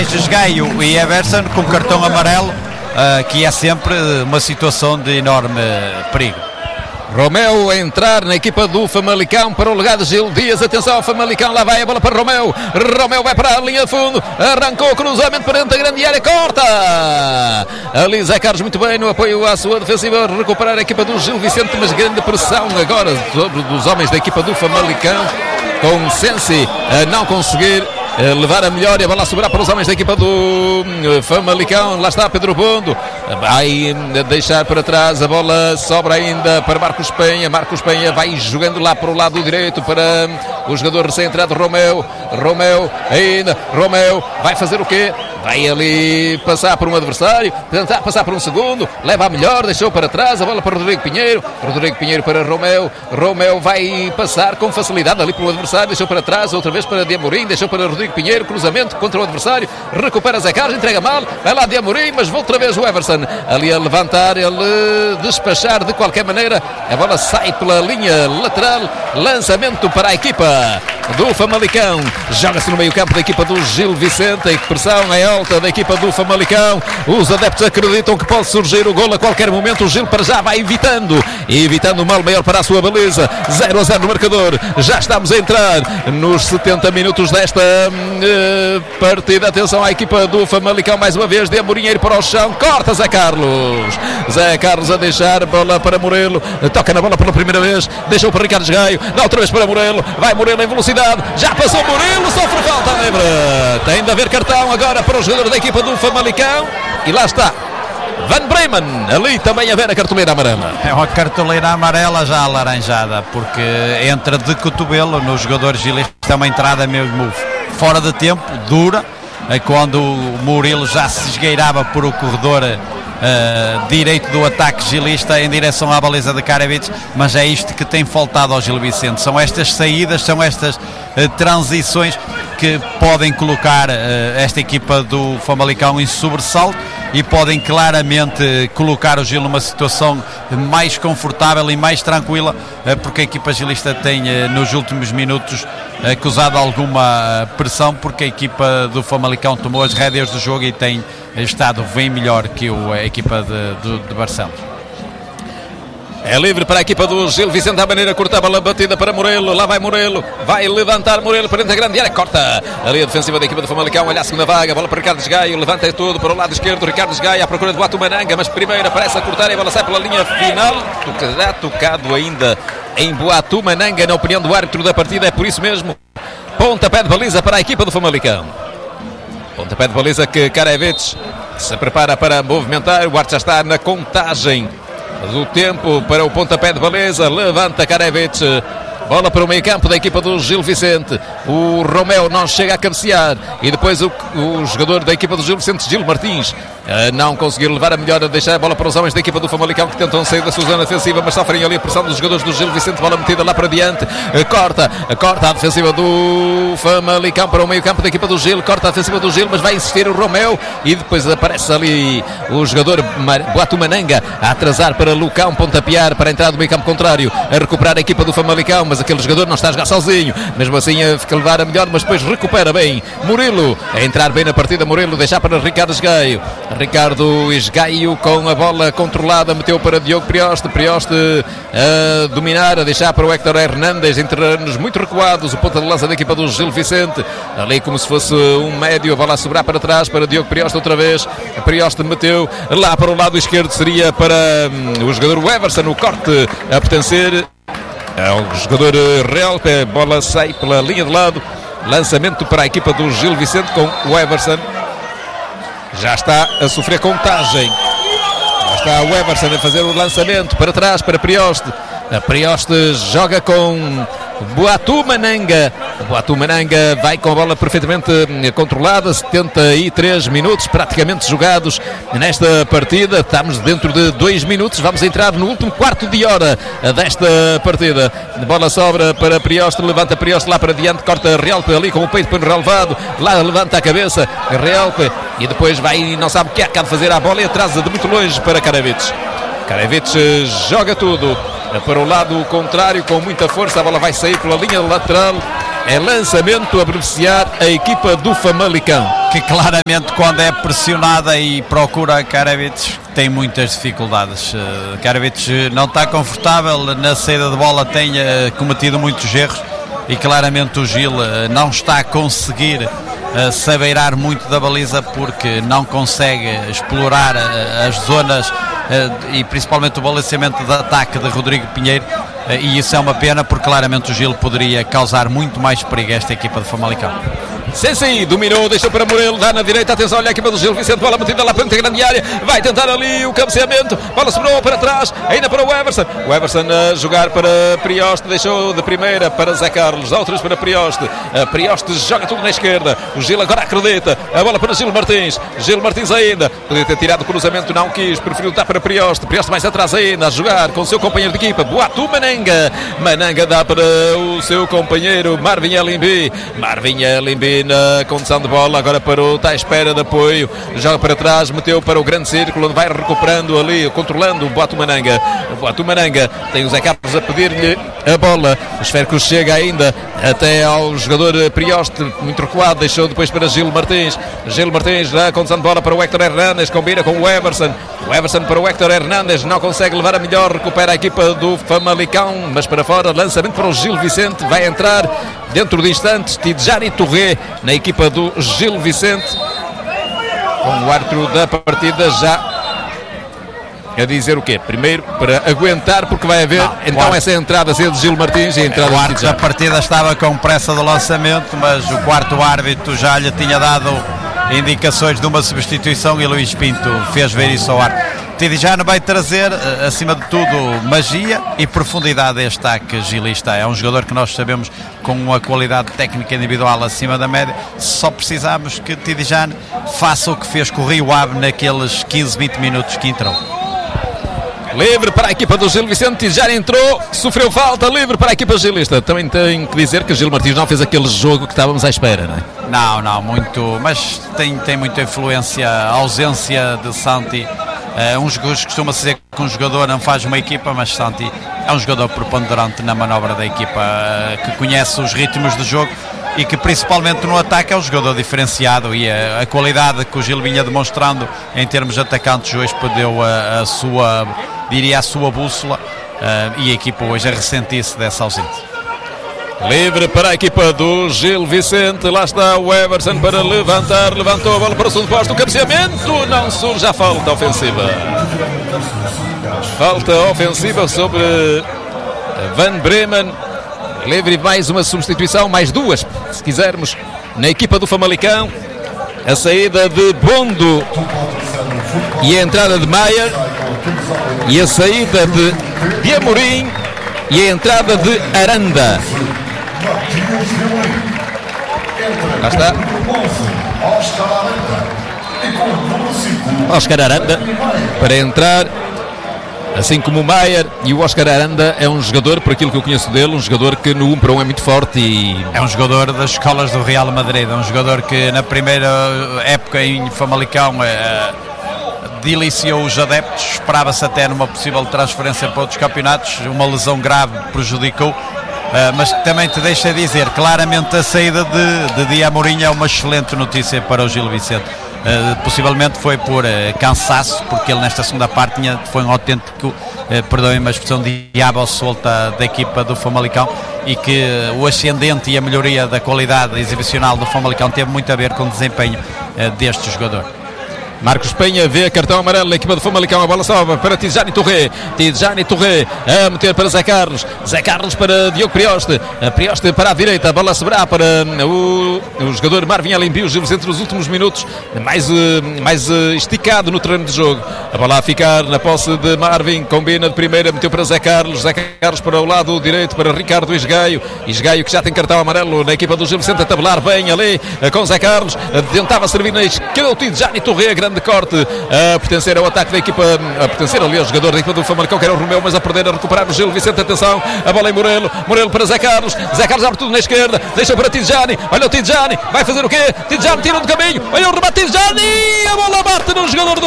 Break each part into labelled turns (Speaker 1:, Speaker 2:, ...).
Speaker 1: Regis Gaio e Everson com cartão amarelo, que é sempre uma situação de enorme perigo.
Speaker 2: Romeu a entrar na equipa do Famalicão para o lugar de Gil Dias. Atenção ao Famalicão, lá vai a bola para Romeu. Romeu vai para a linha de fundo, arrancou o cruzamento para dentro da grande área, corta! Ali Zé Carlos muito bem no apoio à sua defensiva, recuperar a equipa do Gil Vicente, mas grande pressão agora sobre dos homens da equipa do Famalicão, com Sensi a não conseguir levar a melhor e a bola a sobrar para os homens da equipa do Famalicão. Lá está Pedro Bondo, vai deixar para trás, a bola sobra ainda para Marcos Penha. Marcos Penha vai jogando lá para o lado direito para o jogador recém-entrado Romeu ainda, Romeu vai fazer o quê? Vai ali passar por um adversário, tentar passar por um segundo, leva a melhor, deixou para trás, a bola para Rodrigo Pinheiro para Romeu vai passar com facilidade ali pelo adversário, deixou para trás, outra vez para Diamorim, deixou para Rodrigo Pinheiro, cruzamento contra o adversário, recupera Zé Carlos, entrega mal, vai lá Diamorim, mas volta outra vez o Everson, ali a levantar, ele despachar de qualquer maneira, a bola sai pela linha lateral, lançamento para a equipa do Famalicão, joga-se no meio campo da equipa do Gil Vicente, a pressão é alta da equipa do Famalicão, os adeptos acreditam que pode surgir o golo a qualquer momento, o Gil para já vai evitando o mal maior para a sua baliza, 0-0 no marcador, já estamos a entrar nos 70 minutos desta partida. Atenção à equipa do Famalicão, mais uma vez, de Amorim ir para o chão, corta Zé Carlos a deixar, bola para Morelo, toca na bola pela primeira vez, deixou para Ricardo Gaio, dá outra vez para Morelo, vai Morelo em velocidade, já passou Morelo, sofre falta livre, tem de haver cartão agora para o jogador da equipa do Famalicão, e lá está Van Bremen, ali também a ver a cartolina amarela.
Speaker 1: É uma cartolina amarela já alaranjada, porque entra de cotovelo no jogador gilista, é uma entrada mesmo fora de tempo, dura, quando o Murilo já se esgueirava por o corredor direito do ataque gilista em direção à baliza de Karavic, mas é isto que tem faltado ao Gil Vicente, são estas saídas, são estas transições que podem colocar esta equipa do Famalicão em sobressalto e podem claramente colocar o Gil numa situação mais confortável e mais tranquila, porque a equipa gilista tem nos últimos minutos acusado alguma pressão, porque a equipa do Famalicão tomou as rédeas do jogo e tem estado bem melhor que a equipa de Barcelos.
Speaker 2: É livre para a equipa do Gil Vicente, à maneira curta, a bola batida para Morelo, lá vai Morelo, vai levantar Morelo para dentro da grande área, corta ali a defensiva da equipa do Famalicão, olha a segunda vaga, bola para Ricardo Gaio, levanta tudo para o lado esquerdo, Ricardo Gaio à procura de Boatumananga, mas primeiro aparece a cortar e a bola sai pela linha final, tocado ainda em Boatumananga, na opinião do árbitro da partida, é por isso mesmo, pontapé de baliza para a equipa do Famalicão. Pontapé de baliza que Karavic se prepara para movimentar, o árbitro já está na contagem do tempo para o pontapé de baliza, levanta Karavic, bola para o meio campo da equipa do Gil Vicente, o Romeu não chega a cabecear e depois o jogador da equipa do Gil Vicente, Gil Martins, não conseguir levar a melhor, a deixar a bola para os homens da equipa do Famalicão que tentam sair da sua zona defensiva, mas sofrem ali a pressão dos jogadores do Gil Vicente, bola metida lá para diante, corta a defensiva do Famalicão para o meio campo da equipa do Gil, corta a defensiva do Gil, mas vai insistir o Romeu e depois aparece ali o jogador Boatumananga a atrasar para Lucão, pontapear para a entrada do meio campo contrário, a recuperar a equipa do Famalicão, mas aquele jogador não está a jogar sozinho, mesmo assim fica a levar a melhor, mas depois recupera bem Murilo, a entrar bem na partida, Murilo deixar para Ricardo Gaio com a bola controlada, meteu para Diogo Prioste a dominar, a deixar para o Héctor Hernández em terrenos muito recuados, o ponta de lança da equipa do Gil Vicente, ali como se fosse um médio, a bola a sobrar para trás para Diogo Prioste outra vez, Prioste meteu lá para o lado esquerdo, seria para o jogador Everson, o corte a pertencer ao jogador Real, a bola sai pela linha de lado, lançamento para a equipa do Gil Vicente com o Everson, já está a sofrer contagem, já está o Everson a fazer o lançamento para trás para Prioste, a Prioste joga com Boatumananga vai com a bola perfeitamente controlada, 73 minutos praticamente jogados nesta partida, estamos dentro de 2 minutos, vamos entrar no último quarto de hora desta partida, bola sobra para Prioste, levanta Prioste lá para diante, corta Realpe ali com o peito para relevado, lá levanta a cabeça Realpe e depois vai, não sabe o que é que há de fazer à bola e atrasa de muito longe para Karavic joga tudo para o lado contrário com muita força, a bola vai sair pela linha lateral é lançamento a beneficiar a equipa do Famalicão,
Speaker 1: que claramente quando é pressionada e procura Karavic tem muitas dificuldades. Karavic não está confortável na saída de bola, tem cometido muitos erros e claramente o Gil não está a conseguir se abeirar muito da baliza porque não consegue explorar as zonas e principalmente o balanceamento de ataque de Rodrigo Pinheiro, e isso é uma pena porque claramente o Gil poderia causar muito mais perigo a esta equipa de Famalicão.
Speaker 2: Sensi dominou, deixou para Morelo, dá na direita, atenção, olha a equipa do Gil Vicente, bola metida lá para dentro da grande área, vai tentar ali o cabeceamento, bola sobrou para trás, ainda para o Everson a jogar para Prioste, deixou de primeira para Zé Carlos, outros para Prioste, Prioste joga tudo na esquerda, o Gil agora acredita, a bola para Gil Martins ainda, podia ter tirado o cruzamento, não quis, preferiu dar para Prioste mais atrás ainda, a jogar com o seu companheiro de equipa, Boatu Mananga dá para o seu companheiro Marvin Elimbi na condução de bola, agora parou, está à espera de apoio, joga para trás, meteu para o grande círculo, onde vai recuperando ali, controlando o Boatu Mananga tem o Zé Carlos a pedir-lhe a bola, o esférico chega ainda até ao jogador Prioste, muito recuado, deixou depois para Gil Martins na condução de bola para o Héctor Hernández, combina com o Everson para o Héctor Hernández, não consegue levar a melhor, recupera a equipa do Famalicão, mas para fora, lançamento para o Gil Vicente, vai entrar dentro de instantes Tidjani Touré na equipa do Gil Vicente, com o árbitro da partida já a dizer o quê? Primeiro para aguentar, porque vai haver essa entrada cedo de Gil Martins e a entrada
Speaker 1: o árbitro da partida estava com pressa do lançamento, mas o quarto árbitro já lhe tinha dado indicações de uma substituição e Luís Pinto fez ver isso ao árbitro. Tidjani vai trazer, acima de tudo, magia e profundidade a este ataque gilista. É um jogador que nós sabemos com uma qualidade técnica individual acima da média. Só precisamos que Tidjani faça o que fez com o Rio Ave naqueles 15, 20 minutos que entrou.
Speaker 2: Livre para a equipa do Gil Vicente, já entrou, sofreu falta, livre para a equipa gilista. Também tenho que dizer que o Gil Martins não fez aquele jogo que estávamos à espera, não é?
Speaker 1: Não, muito, mas tem muita influência, a ausência de Santi. Uns costuma-se dizer que um jogador não faz uma equipa, mas Santi é um jogador preponderante na manobra da equipa, que conhece os ritmos do jogo e que principalmente no ataque é um jogador diferenciado, e a qualidade que o Gil vinha demonstrando em termos de atacantes hoje perdeu a sua bússola, e a equipa hoje a ressentir-se dessa ausência.
Speaker 2: Livre para a equipa do Gil Vicente, lá está o Everson para levantou a bola para o segundo posto, o cabeceamento, não surge a falta ofensiva sobre Van Bremen. Livre, mais uma substituição, mais duas se quisermos, na equipa do Famalicão, a saída de Bondo e a entrada de Maier, e a saída de Amorim e a entrada de Aranda. Lá está Oscar Aranda para entrar, assim como o Maier. E o Oscar Aranda é um jogador, por aquilo que eu conheço dele, um jogador que no 1 para 1 é muito forte e...
Speaker 1: É um jogador das escolas do Real Madrid, é um jogador que na primeira época em Famalicão deliciou os adeptos, esperava-se até numa possível transferência para outros campeonatos, uma lesão grave prejudicou, mas também te deixa dizer, claramente a saída de Amorim é uma excelente notícia para o Gil Vicente. Possivelmente foi por cansaço, porque ele nesta segunda parte foi um autêntico, perdoem-me a expressão, diabo solta da equipa do Famalicão, e que o ascendente e a melhoria da qualidade exibicional do Famalicão teve muito a ver com o desempenho deste jogador.
Speaker 2: Marcos Penha vê cartão amarelo na equipa do Famalicão, a bola sobe para Tidjani Touré a meter para Zé Carlos para Diogo Prioste para a direita, a bola sobrar para o jogador Marvin Elimbi. O Gil Vicente nos últimos minutos mais esticado no terreno de jogo, a bola a ficar na posse de Marvin, combina de primeira, meteu para Zé Carlos para o lado direito para Ricardo Isgaio que já tem cartão amarelo na equipa do Gil Vicente, a tabelar bem ali com Zé Carlos, tentava servir na esquerda o Tidjani Touré, grande corte, a pertencer ao ataque da equipa, a pertencer ali ao jogador da equipa do Famalicão, que era o Romeu, mas a perder, a recuperar o Gil Vicente. Atenção, a bola em Morelo para Zé Carlos abre tudo na esquerda, deixa para Tidjani, olha o Tidjani, vai fazer o quê? Tidjani tira do caminho, olha o remate Tidjani, a bola bate no jogador do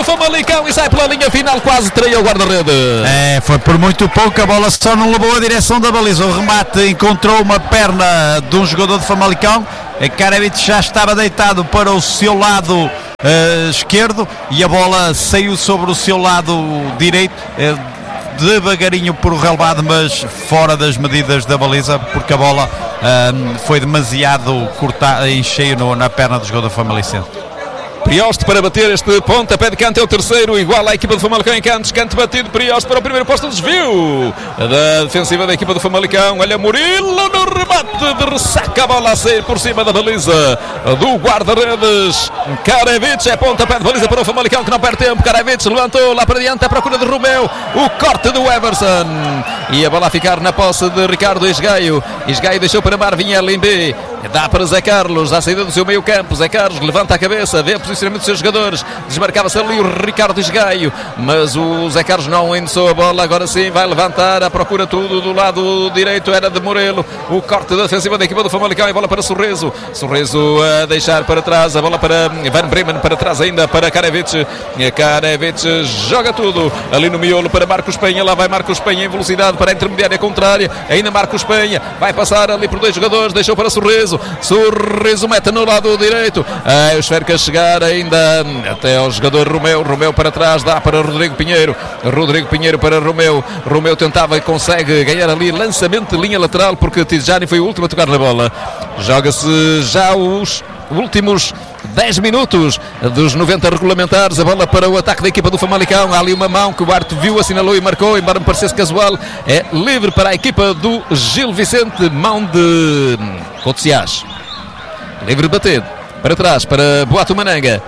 Speaker 2: Famalicão e sai pela linha final, quase traía o guarda-redes.
Speaker 1: Foi por muito pouco, a bola só não levou a direção da baliza. O remate encontrou uma perna de um jogador de Famalicão. Karavic já estava deitado para o seu lado esquerdo e a bola saiu sobre o seu lado direito, devagarinho por o relevado, mas fora das medidas da baliza, porque a bola foi demasiado cortada em cheio na perna do jogador famalicense.
Speaker 2: Prioste para bater este pontapé de canto, é o terceiro, igual à equipa do Famalicão em cantos, canto batido, Prioste para o primeiro posto, desvio da defensiva da equipa do Famalicão, olha Murilo no remate de ressaca, a bola a sair por cima da baliza do guarda-redes. Karavic, é pontapé de baliza para o Famalicão que não perde tempo, Karavic levantou lá para diante à procura de Romeu, o corte do Everson e a bola a ficar na posse de Ricardo Esgaio. Esgaio deixou para Marvin Elimbe, dá para Zé Carlos, à saída do seu meio campo, Zé Carlos levanta a cabeça, vê a posicionamento dos seus jogadores, desmarcava-se ali o Ricardo Esgaio, mas o Zé Carlos não endossou a bola, agora sim vai levantar, à procura tudo do lado direito, era de Morelo, o corte da defensiva da equipa do Famalicão e bola para Sorriso a deixar para trás, a bola para Van Bremen, para trás ainda para Karavic, Karavic joga tudo, ali no miolo para Marcos Penha, lá vai Marcos Penha em velocidade para a intermediária contrária, ainda Marcos Penha, vai passar ali por dois jogadores, deixou para Sorriso mete no lado direito, o esférico a chegar ainda até ao jogador Romeu para trás, dá para Rodrigo Pinheiro para Romeu tentava e consegue ganhar ali lançamento de linha lateral, porque Tijani foi o último a tocar na bola. Joga-se já os últimos 10 minutos dos 90 regulamentares, a bola para o ataque da equipa do Famalicão, há ali uma mão que o árbitro viu, assinalou e marcou, embora me parecesse casual, é livre para a equipa do Gil Vicente, mão de Cotsiás, livre batido, para trás, para Boato Mananga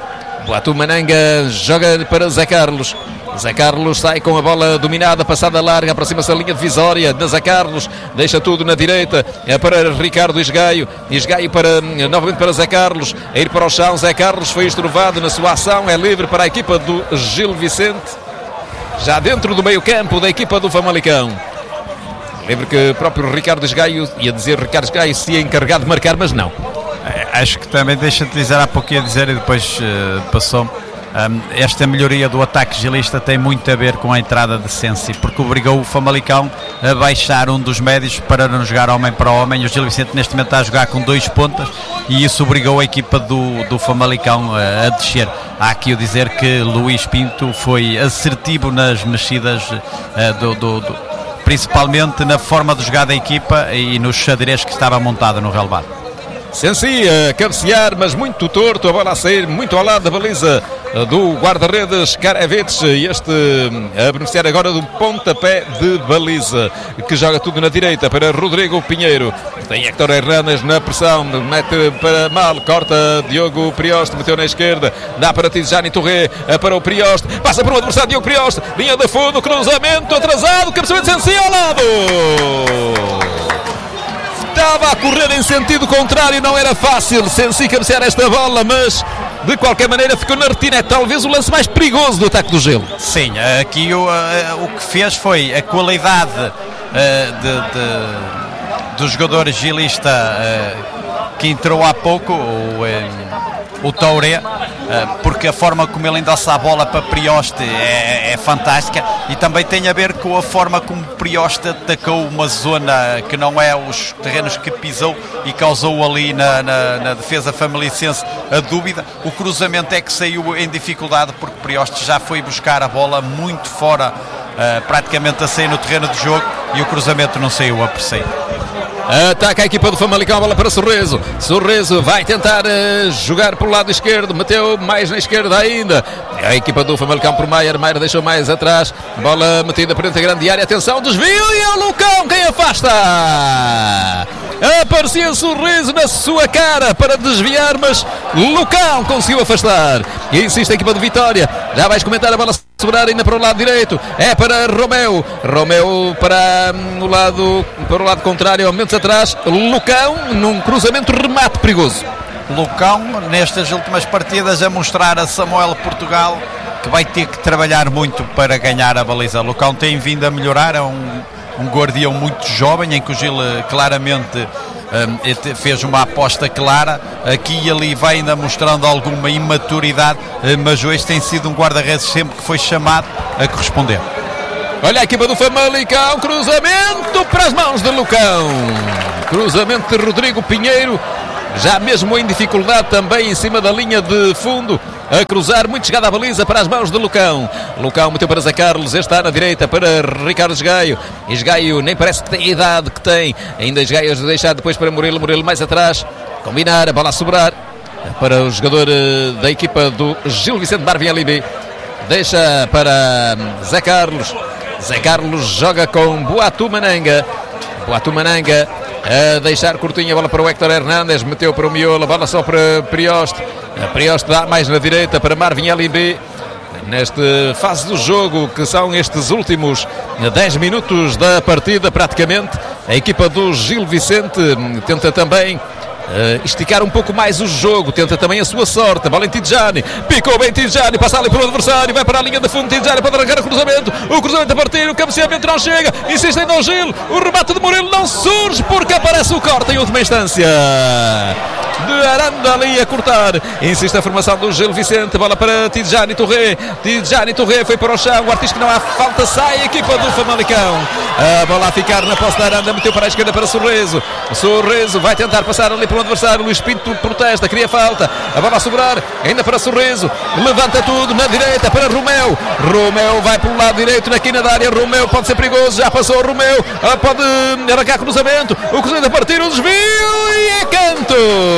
Speaker 2: joga para Zé Carlos sai com a bola dominada, passada larga, aproxima-se a linha divisória de Zé Carlos, deixa tudo na direita, é para Ricardo Esgaio novamente para Zé Carlos, a ir para o chão, Zé Carlos foi estrovado na sua ação, é livre para a equipa do Gil Vicente, já dentro do meio campo da equipa do Famalicão. Livre que o próprio Ricardo Esgaio, ia dizer Ricardo Esgaio se ia encarregado de marcar, mas não.
Speaker 1: Acho que também, deixa-te dizer, há pouco ia dizer e depois passou. Esta melhoria do ataque gilista tem muito a ver com a entrada de Sensi, porque obrigou o Famalicão a baixar um dos médios para não jogar homem para homem. O Gil Vicente neste momento está a jogar com 2 pontas e isso obrigou a equipa do Famalicão a descer. Há aqui o dizer que Luís Pinto foi assertivo nas mexidas principalmente na forma de jogar da equipa e nos xadrez que estava montada no relevado.
Speaker 2: Sensi a cabecear, mas muito torto, a bola a sair muito ao lado da baliza do guarda-redes Karavic, e este a beneficiar agora do pontapé de baliza, que joga tudo na direita para Rodrigo Pinheiro, tem Héctor Hernández na pressão, mete para mal, corta Diogo Prioste, meteu na esquerda, dá para Tijani Torré, para o Prioste, passa por um adversário, Diogo Prioste, linha de fundo, cruzamento atrasado, cabeceamento de Sensi ao lado. Estava a correr em sentido contrário, não era fácil Sensi cabecear esta bola, mas de qualquer maneira ficou na retina. É talvez o lance mais perigoso do ataque do Gelo.
Speaker 1: Sim, aqui o que fez foi a qualidade do jogador gilista que entrou há pouco, o Touré, porque a forma como ele endossa a bola para Prioste é fantástica, e também tem a ver com a forma como Prioste atacou uma zona que não é os terrenos que pisou e causou ali na defesa famalicense a dúvida. O cruzamento é que saiu em dificuldade, porque Prioste já foi buscar a bola muito fora, praticamente a sair no terreno de jogo, e o cruzamento não saiu a preceito.
Speaker 2: Ataca a equipa do Famalicão, a bola para Sorriso vai tentar jogar para o lado esquerdo, meteu mais na esquerda ainda, a equipa do Famalicão por Maier deixou mais atrás, bola metida para dentro da grande área, atenção, desvio, e é o Lucão quem afasta. Aparecia Sorriso na sua cara para desviar, mas Lucão conseguiu afastar, e insiste a equipa de Vitória, já vais comentar, a bola sobrar ainda para o lado direito, é para Romeu para o lado contrário, aumentos atrás, Lucão num cruzamento, remate perigoso.
Speaker 1: Lucão nestas últimas partidas a mostrar a Samuel Portugal que vai ter que trabalhar muito para ganhar a baliza. Lucão tem vindo a melhorar, é um guardião muito jovem, em que o Gil claramente fez uma aposta clara, aqui e ali vai ainda mostrando alguma imaturidade, mas hoje tem sido um guarda-redes sempre que foi chamado a corresponder.
Speaker 2: Olha a equipa do Famalicão, cruzamento para as mãos de Lucão, cruzamento de Rodrigo Pinheiro, já mesmo em dificuldade também em cima da linha de fundo, a cruzar, muito chegada à baliza para as mãos de Lucão. Lucão meteu para Zé Carlos, está na direita para Ricardo Esgaio. Esgaio nem parece que tem a idade que tem, ainda Esgaio deixar depois para Murilo, Murilo mais atrás, combinar, a bola a sobrar para o jogador da equipa do Gil Vicente Marvin Alibi, deixa para Zé Carlos. Zé Carlos joga com Boatu Mananga a deixar curtinha a bola para o Héctor Hernández, meteu para o miolo, a bola só para Prioste. Prioste dá mais na direita para Marvin Alibi. Nesta fase do jogo, que são estes últimos 10 minutos da partida praticamente, a equipa do Gil Vicente tenta também esticar um pouco mais o jogo, tenta também a sua sorte. A bola em Tidjani, picou bem Tidjani, passa ali para o adversário, vai para a linha de fundo. Tidjani pode arrancar o cruzamento a partir, o cabeceamento não chega, insistem no Gil, o remate de Murilo não surge porque aparece o corte em última instância de Aranda ali a cortar. Insiste a formação do Gil Vicente, bola para Tidjani Touré, foi para o chão, o artista que não há falta, sai a equipa do Famalicão. A bola a ficar na posse da Aranda, meteu para a esquerda para Sorriso vai tentar passar ali para o adversário, Luís Pinto protesta, queria falta, a bola a sobrar ainda para Sorriso, levanta tudo na direita para Romeu vai pelo lado direito na quina da área, Romeu pode ser perigoso, já passou Romeu, pode arrancar cruzamento, o cruzamento a partir, o desvio e é canto.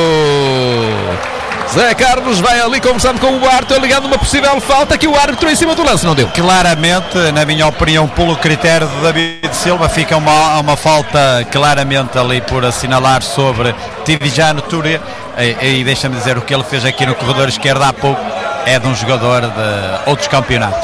Speaker 2: Zé Carlos vai ali conversando com o árbitro, ligando uma possível falta que o árbitro em cima do lance não deu.
Speaker 1: Claramente, na minha opinião, pelo critério de David Silva, fica uma falta claramente ali por assinalar sobre Tidjani Touré. E deixa-me dizer, o que ele fez aqui no corredor esquerdo há pouco é de um jogador de outros campeonatos.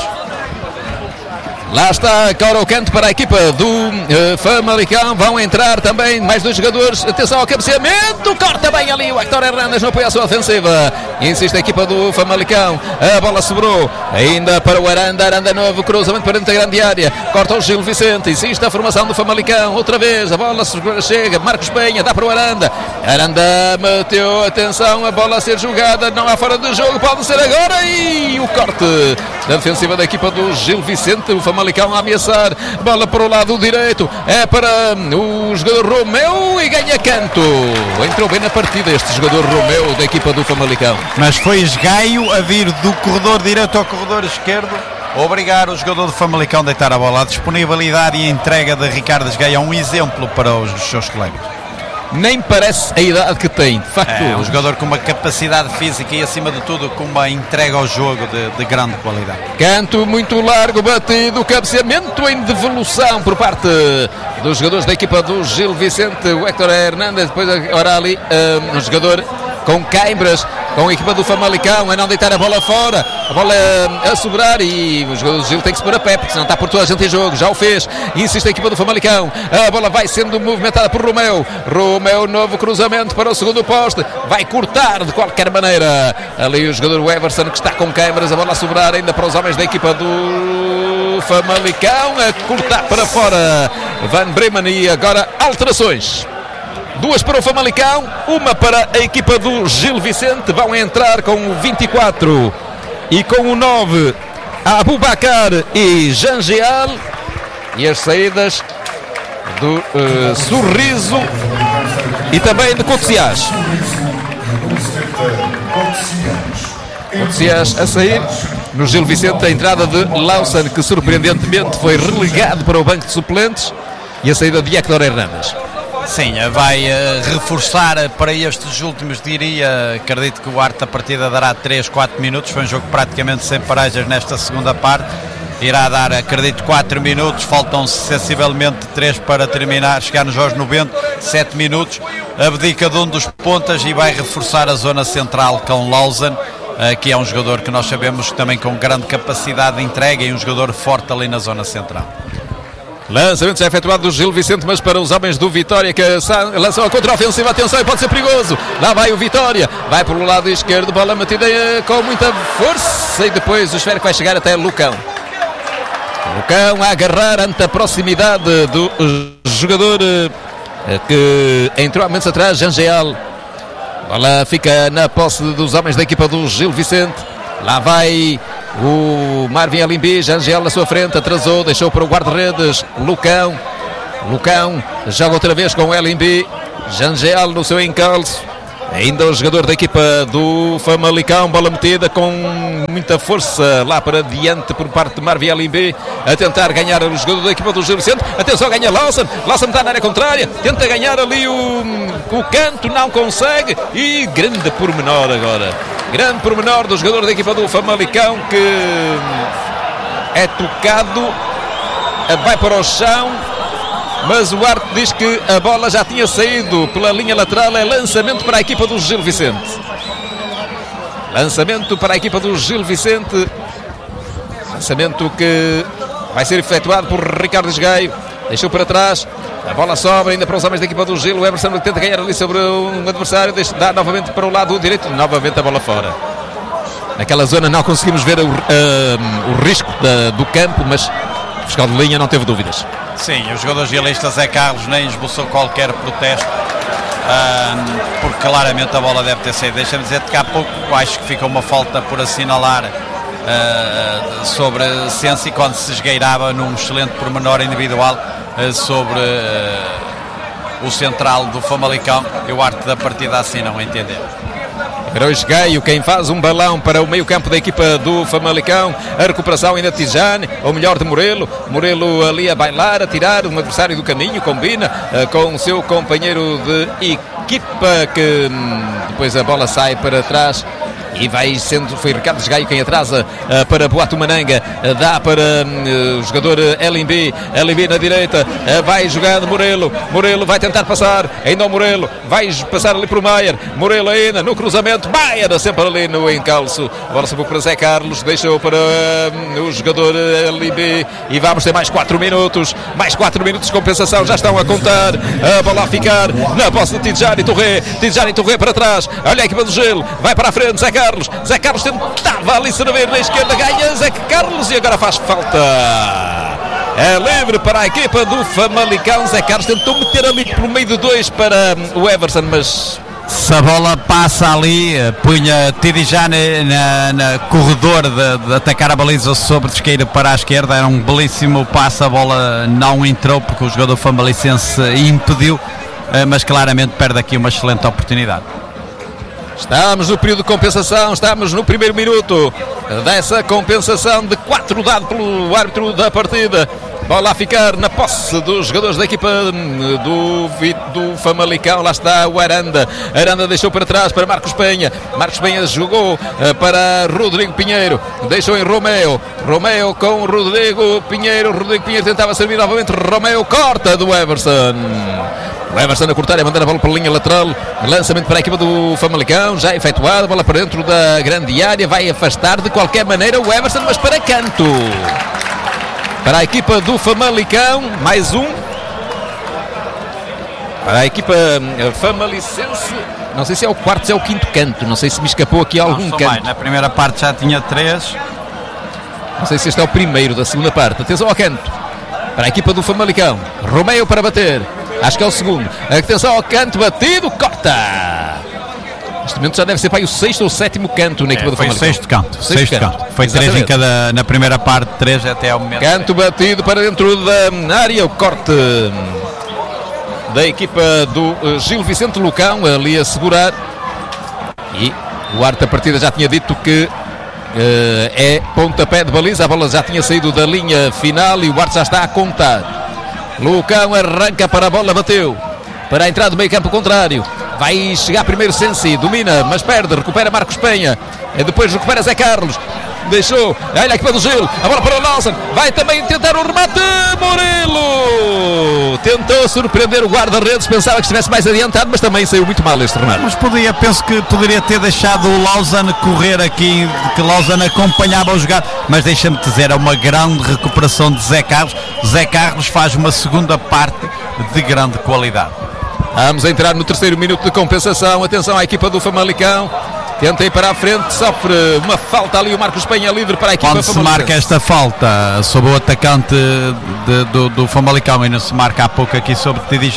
Speaker 2: Lá está Coro Canto para a equipa do Famalicão. Vão entrar também mais dois jogadores. Atenção ao cabeceamento. Corta bem ali o Héctor Hernández no apoio à sua ofensiva. Insiste a equipa do Famalicão. A bola sobrou ainda para o Aranda. Aranda novo. Cruzamento para dentro da grande área. Corta o Gil Vicente. Insiste a formação do Famalicão. Outra vez. A bola chega. Marcos Penha. Dá para o Aranda. Aranda meteu. Atenção. A bola a ser jogada. Não há fora de jogo. Pode ser agora. E o corte da defensiva da equipa do Gil Vicente. O Famalicão a ameaçar, bola para o lado direito, é para o jogador Romeu e ganha canto. Entrou bem na partida este jogador Romeu da equipa do Famalicão.
Speaker 1: Mas foi Esgaio a vir do corredor direito ao corredor esquerdo, obrigar o jogador do Famalicão a deitar a bola. A disponibilidade e a entrega de Ricardo Esgaio é um exemplo para os seus colegas.
Speaker 2: Nem parece a idade que tem, de facto.
Speaker 1: É um jogador com uma capacidade física e, acima de tudo, com uma entrega ao jogo de grande qualidade.
Speaker 2: Canto muito largo, batido, cabeceamento em devolução por parte dos jogadores da equipa do Gil Vicente, o Héctor Hernández, depois agora ali um jogador com cãibras, com a equipa do Famalicão, a não deitar a bola fora, a bola a sobrar e o jogador do Gil tem que se pôr a pé, porque senão está por toda a gente em jogo, já o fez, insiste a equipa do Famalicão, a bola vai sendo movimentada por Romeu, novo cruzamento para o segundo poste, vai cortar de qualquer maneira, ali o jogador Everson que está com câmaras, a bola a sobrar ainda para os homens da equipa do Famalicão, a cortar para fora, Van Bremen e agora alterações. Duas para o Famalicão, uma para a equipa do Gil Vicente. Vão entrar com o 24 e com o 9 Abubakar e Jangeal. E as saídas do Sorriso e também de Cotsiás. Cotsiás a sair. No Gil Vicente a entrada de Lawson, que surpreendentemente foi relegado para o banco de suplentes. E a saída de Héctor Hernández.
Speaker 1: Sim, vai reforçar para estes últimos, acredito que o arte da partida dará 3-4 minutos, foi um jogo praticamente sem paragens nesta segunda parte, irá dar, acredito, 4 minutos, faltam sensivelmente 3 para terminar, chegar-nos aos 90, 7 minutos, abdica de um dos pontas e vai reforçar a zona central com Lawson, que é um jogador que nós sabemos também com grande capacidade de entrega e um jogador forte ali na zona central.
Speaker 2: Lançamento já efetuado do Gil Vicente, mas para os homens do Vitória que lançam a contra-ofensiva, atenção, pode ser perigoso, lá vai o Vitória, vai pelo lado esquerdo, bola metida com muita força e depois o esférico vai chegar até Lucão a agarrar ante a proximidade do jogador que entrou há momentos atrás. Jangel, bola fica na posse dos homens da equipa do Gil Vicente. Lá vai o Marvin Alimbi. Jangel na sua frente, atrasou, deixou para o guarda-redes Lucão. Lucão joga outra vez com o Alimbi. Jangel no seu encalço. Ainda o jogador da equipa do Famalicão, bola metida com muita força lá para diante por parte de Marvin Alimbi, a tentar ganhar o jogador da equipa do Gil Vicente. Atenção, ganha Lawson está na área contrária, tenta ganhar ali o canto, não consegue, e grande pormenor agora, grande pormenor do jogador da equipa do Famalicão, que é tocado, vai para o chão, mas o árbitro diz que a bola já tinha saído pela linha lateral. É lançamento para a equipa do Gil Vicente. Lançamento para a equipa do Gil Vicente. Lançamento que vai ser efetuado por Ricardo Esgaio. Deixou para trás. A bola sobra ainda para os homens da equipa do Gil. O Everson tenta ganhar ali sobre um adversário. Dá novamente para o lado direito. Novamente a bola fora. Naquela zona não conseguimos ver o risco do campo, mas o fiscal de linha não teve dúvidas.
Speaker 1: Sim, o jogador gilista Zé Carlos nem esboçou qualquer protesto, porque claramente a bola deve ter saído. Deixa-me dizer que há pouco acho que fica uma falta por assinalar sobre Sensi, quando se esgueirava num excelente pormenor individual sobre o central do Famalicão, e o arte da partida assim não entender.
Speaker 2: Heróis Gaio, quem faz um balão para o meio campo da equipa do Famalicão. A recuperação ainda de Tijane, ou melhor de Morelo. Morelo ali a bailar, a tirar um adversário do caminho, combina com o seu companheiro de equipa, que depois a bola sai para trás. E foi Ricardo Esgaio quem atrasa para Boato Mananga, dá para o jogador Elimbi na direita, vai jogando Morelo vai tentar passar, ainda o Morelo vai passar ali para o Maier, Morelo ainda no cruzamento, Maier sempre ali no encalço, agora subiu para Zé Carlos, deixou para o jogador Elimbi, e vamos ter mais 4 minutos de compensação, já estão a contar, a bola a ficar na posse de Tijani Torré para trás, olha a equipa do Gelo, vai para a frente, Zé Carlos tentava ali servir na esquerda, ganha Zé Carlos e agora faz falta. É livre para a equipa do Famalicão. Zé Carlos tentou meter ali pelo meio de 2 para o Everson, mas
Speaker 1: se a bola passa ali, punha Tidijane na corredor de atacar a baliza sobre de esquerda para a esquerda, era um belíssimo passe, a bola não entrou porque o jogador famalicense impediu, mas claramente perde aqui uma excelente oportunidade.
Speaker 2: Estamos no período de compensação, estamos no primeiro minuto dessa compensação de 4 dado pelo árbitro da partida. Bola a ficar na posse dos jogadores da equipa do Famalicão. Lá está o Aranda deixou para trás para Marcos Penha jogou para Rodrigo Pinheiro, deixou em Romeu com Rodrigo Pinheiro tentava servir novamente, Romeu corta do Everson. O Everson a cortar e a mandar a bola para a linha lateral. Lançamento para a equipa do Famalicão, já efetuado, a bola para dentro da grande área, vai afastar de qualquer maneira o Everson, mas para canto. Para a equipa do Famalicão, mais um. Para a equipa famalicense, não sei se é o quarto, se é o quinto canto, não sei se me escapou aqui algum canto.
Speaker 1: Mais. Na primeira parte já tinha 3.
Speaker 2: Não sei se este é o primeiro da segunda parte. Atenção ao canto. Para a equipa do Famalicão, Romeu para bater. Acho que é o segundo. Atenção ao canto, batido, corta. Neste momento já deve ser para aí o 6º ou 7º canto na equipa do Famalicão.
Speaker 1: Foi o sexto canto. Foi 3 em cada, na primeira parte, 3 até ao momento.
Speaker 2: Canto batido para dentro da área, o corte da equipa do Gil Vicente Lucão, ali a segurar. E o árbitro da partida já tinha dito que é pontapé de baliza, a bola já tinha saído da linha final e o árbitro já está a contar. Lucão arranca para a bola, bateu para a entrada do meio campo contrário, vai chegar primeiro Sensi, domina, mas perde, recupera Marcos Penha, e depois recupera Zé Carlos, deixou, olha a equipa do Gil, a bola para o Lawson, vai também tentar o remate, Murilo tentou surpreender o guarda-redes, pensava que estivesse mais adiantado, mas também saiu muito mal este remate.
Speaker 1: Mas penso que poderia ter deixado o Lawson correr aqui, que Lawson acompanhava o jogar, mas deixa-me dizer, é uma grande recuperação de Zé Carlos. Zé Carlos faz uma segunda parte de grande qualidade.
Speaker 2: Vamos entrar no terceiro minuto de compensação, atenção à equipa do Famalicão. Tenta ir para a frente, sofre uma falta ali o Marcos Penha, livre para a equipa.
Speaker 1: Quando se marca esta falta sobre o atacante do Famalicão, e não se marca há pouco aqui sobre Tidijane,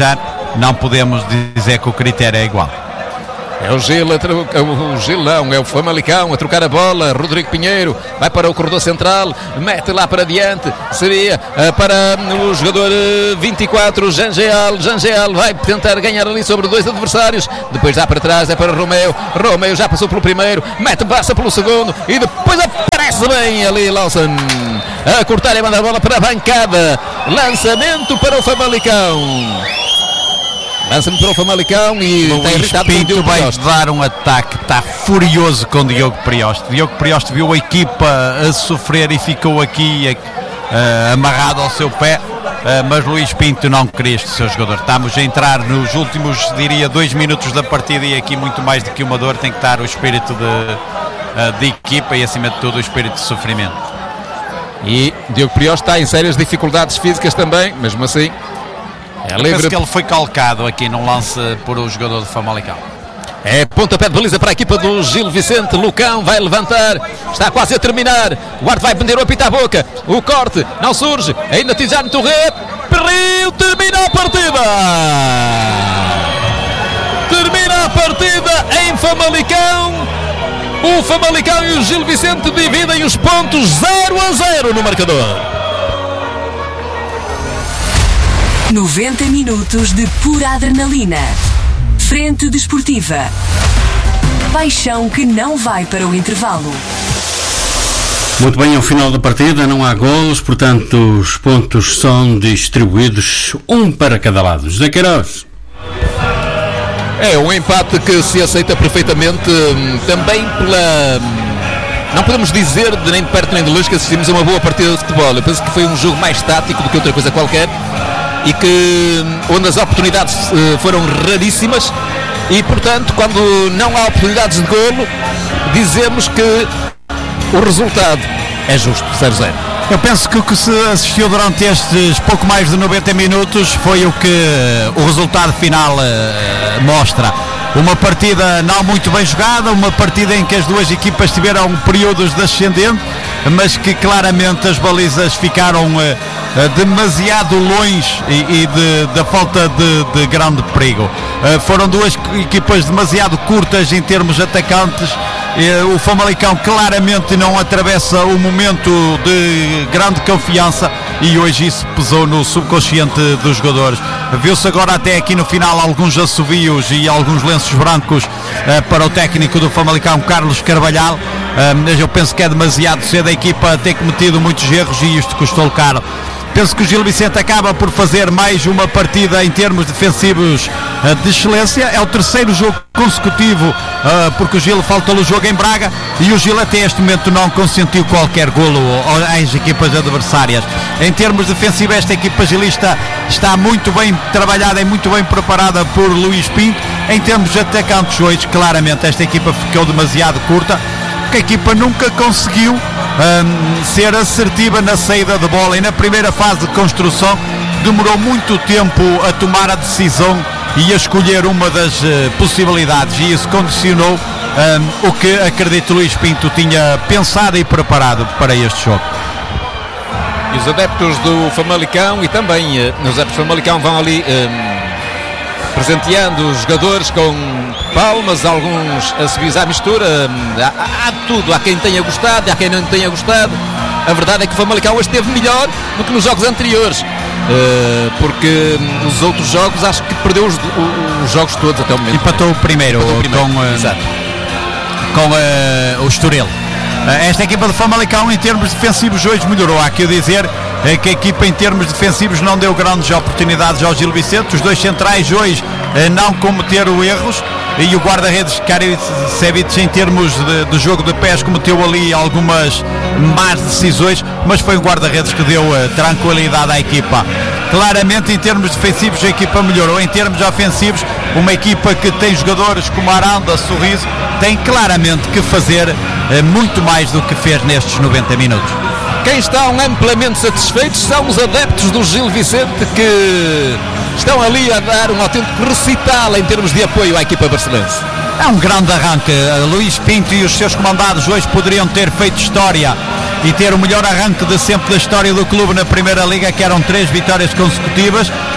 Speaker 1: não podemos dizer que o critério é igual.
Speaker 2: É o Gil, é o Famalicão a trocar a bola. Rodrigo Pinheiro vai para o corredor central, mete lá para diante, seria para o jogador 24, Jangeal vai tentar ganhar ali sobre 2 adversários, depois dá para trás, é para Romeu já passou pelo primeiro, passa pelo segundo e depois aparece bem ali Lawson a cortar e manda a bola para a bancada. Lançamento para o Famalicão. Lança-me para o Famalicão e está irritado com o Diogo
Speaker 1: vai
Speaker 2: Prioste.
Speaker 1: dar um ataque, está furioso com Diogo Prioste. Diogo Prioste viu a equipa a sofrer e ficou aqui amarrado ao seu pé, mas Luís Pinto não queria este seu jogador. Estamos a entrar nos últimos, diria, 2 minutos da partida e aqui muito mais do que uma dor tem que estar o espírito de equipa e acima de tudo o espírito de sofrimento.
Speaker 2: E Diogo Prioste está em sérias dificuldades físicas também, mesmo assim.
Speaker 1: Eu penso que ele foi calcado aqui num lance por o jogador do Famalicão.
Speaker 2: É pontapé de baliza para a equipa do Gil Vicente. Lucão vai levantar, está quase a terminar. O guarda vai prender o apito à boca. O corte não surge, ainda Tijano Touré. Perril, termina a partida. Termina a partida em Famalicão. O Famalicão e o Gil Vicente dividem os pontos 0-0 no marcador.
Speaker 3: 90 minutos de pura adrenalina. Frente desportiva. Paixão que não vai para o intervalo.
Speaker 4: Muito bem, ao final da partida não há golos, portanto os pontos são distribuídos um para cada lado. José Queiroz.
Speaker 2: É um empate que se aceita perfeitamente, também pela... Não podemos dizer de nem de perto nem de longe que assistimos a uma boa partida de futebol. Eu penso que foi um jogo mais tático do que outra coisa qualquer e que onde as oportunidades foram raríssimas e, portanto, quando não há oportunidades de golo, dizemos que o resultado é justo, 0-0.
Speaker 1: Eu penso que o que se assistiu durante estes pouco mais de 90 minutos foi o que o resultado final mostra. Uma partida não muito bem jogada, uma partida em que as duas equipas tiveram períodos de ascendente, mas que claramente as balizas ficaram demasiado longe e da falta de grande perigo. Foram duas equipas demasiado curtas em termos atacantes. O Famalicão claramente não atravessa o momento de grande confiança e hoje isso pesou no subconsciente dos jogadores. Viu-se agora até aqui no final alguns assovios e alguns lenços brancos para o técnico do Famalicão, Carlos Carvalhal, mas eu penso que é demasiado cedo a equipa ter cometido muitos erros e isto custou-lhe caro. Penso que o Gil Vicente acaba por fazer mais uma partida em termos defensivos de excelência. É o terceiro jogo consecutivo, porque o Gil faltou-lhe o jogo em Braga e o Gil até este momento não consentiu qualquer golo às equipas adversárias. Em termos defensivos, esta equipa gilista está muito bem trabalhada e muito bem preparada por Luís Pinto. Em termos de atacantes hoje, claramente esta equipa ficou demasiado curta, porque a equipa nunca conseguiu ser assertiva na saída de bola e na primeira fase de construção demorou muito tempo a tomar a decisão e a escolher uma das possibilidades e isso condicionou o que acredito Luís Pinto tinha pensado e preparado para este jogo.
Speaker 2: E os adeptos do Famalicão e também os adeptos do Famalicão vão ali presenteando os jogadores com palmas, alguns assobios à mistura, há tudo, há quem tenha gostado, há quem não tenha gostado. A verdade é que o Famalicão hoje esteve melhor do que nos jogos anteriores, porque nos outros jogos acho que perdeu os jogos todos até o momento.
Speaker 1: Empatou o primeiro. Com o Estoril. Esta equipa de Famalicão em termos defensivos hoje melhorou. Há que dizer que a equipa em termos defensivos não deu grandes oportunidades ao Gil Vicente. Os dois centrais hoje não cometeram erros e o guarda-redes Karicevic em termos de jogo de pés cometeu ali algumas más decisões, mas foi um guarda-redes que deu tranquilidade à equipa. Claramente em termos defensivos a equipa melhorou. Em termos ofensivos, uma equipa que tem jogadores como Aranda, Sorriso, tem claramente que fazer muito mais do que fez nestes 90 minutos.
Speaker 2: Quem estão amplamente satisfeitos são os adeptos do Gil Vicente, que estão ali a dar um autêntico recital em termos de apoio à equipa barcelense.
Speaker 1: É um grande arranque. Luís Pinto e os seus comandados hoje poderiam ter feito história e ter o melhor arranque de sempre da história do clube na Primeira Liga, que eram 3 vitórias consecutivas.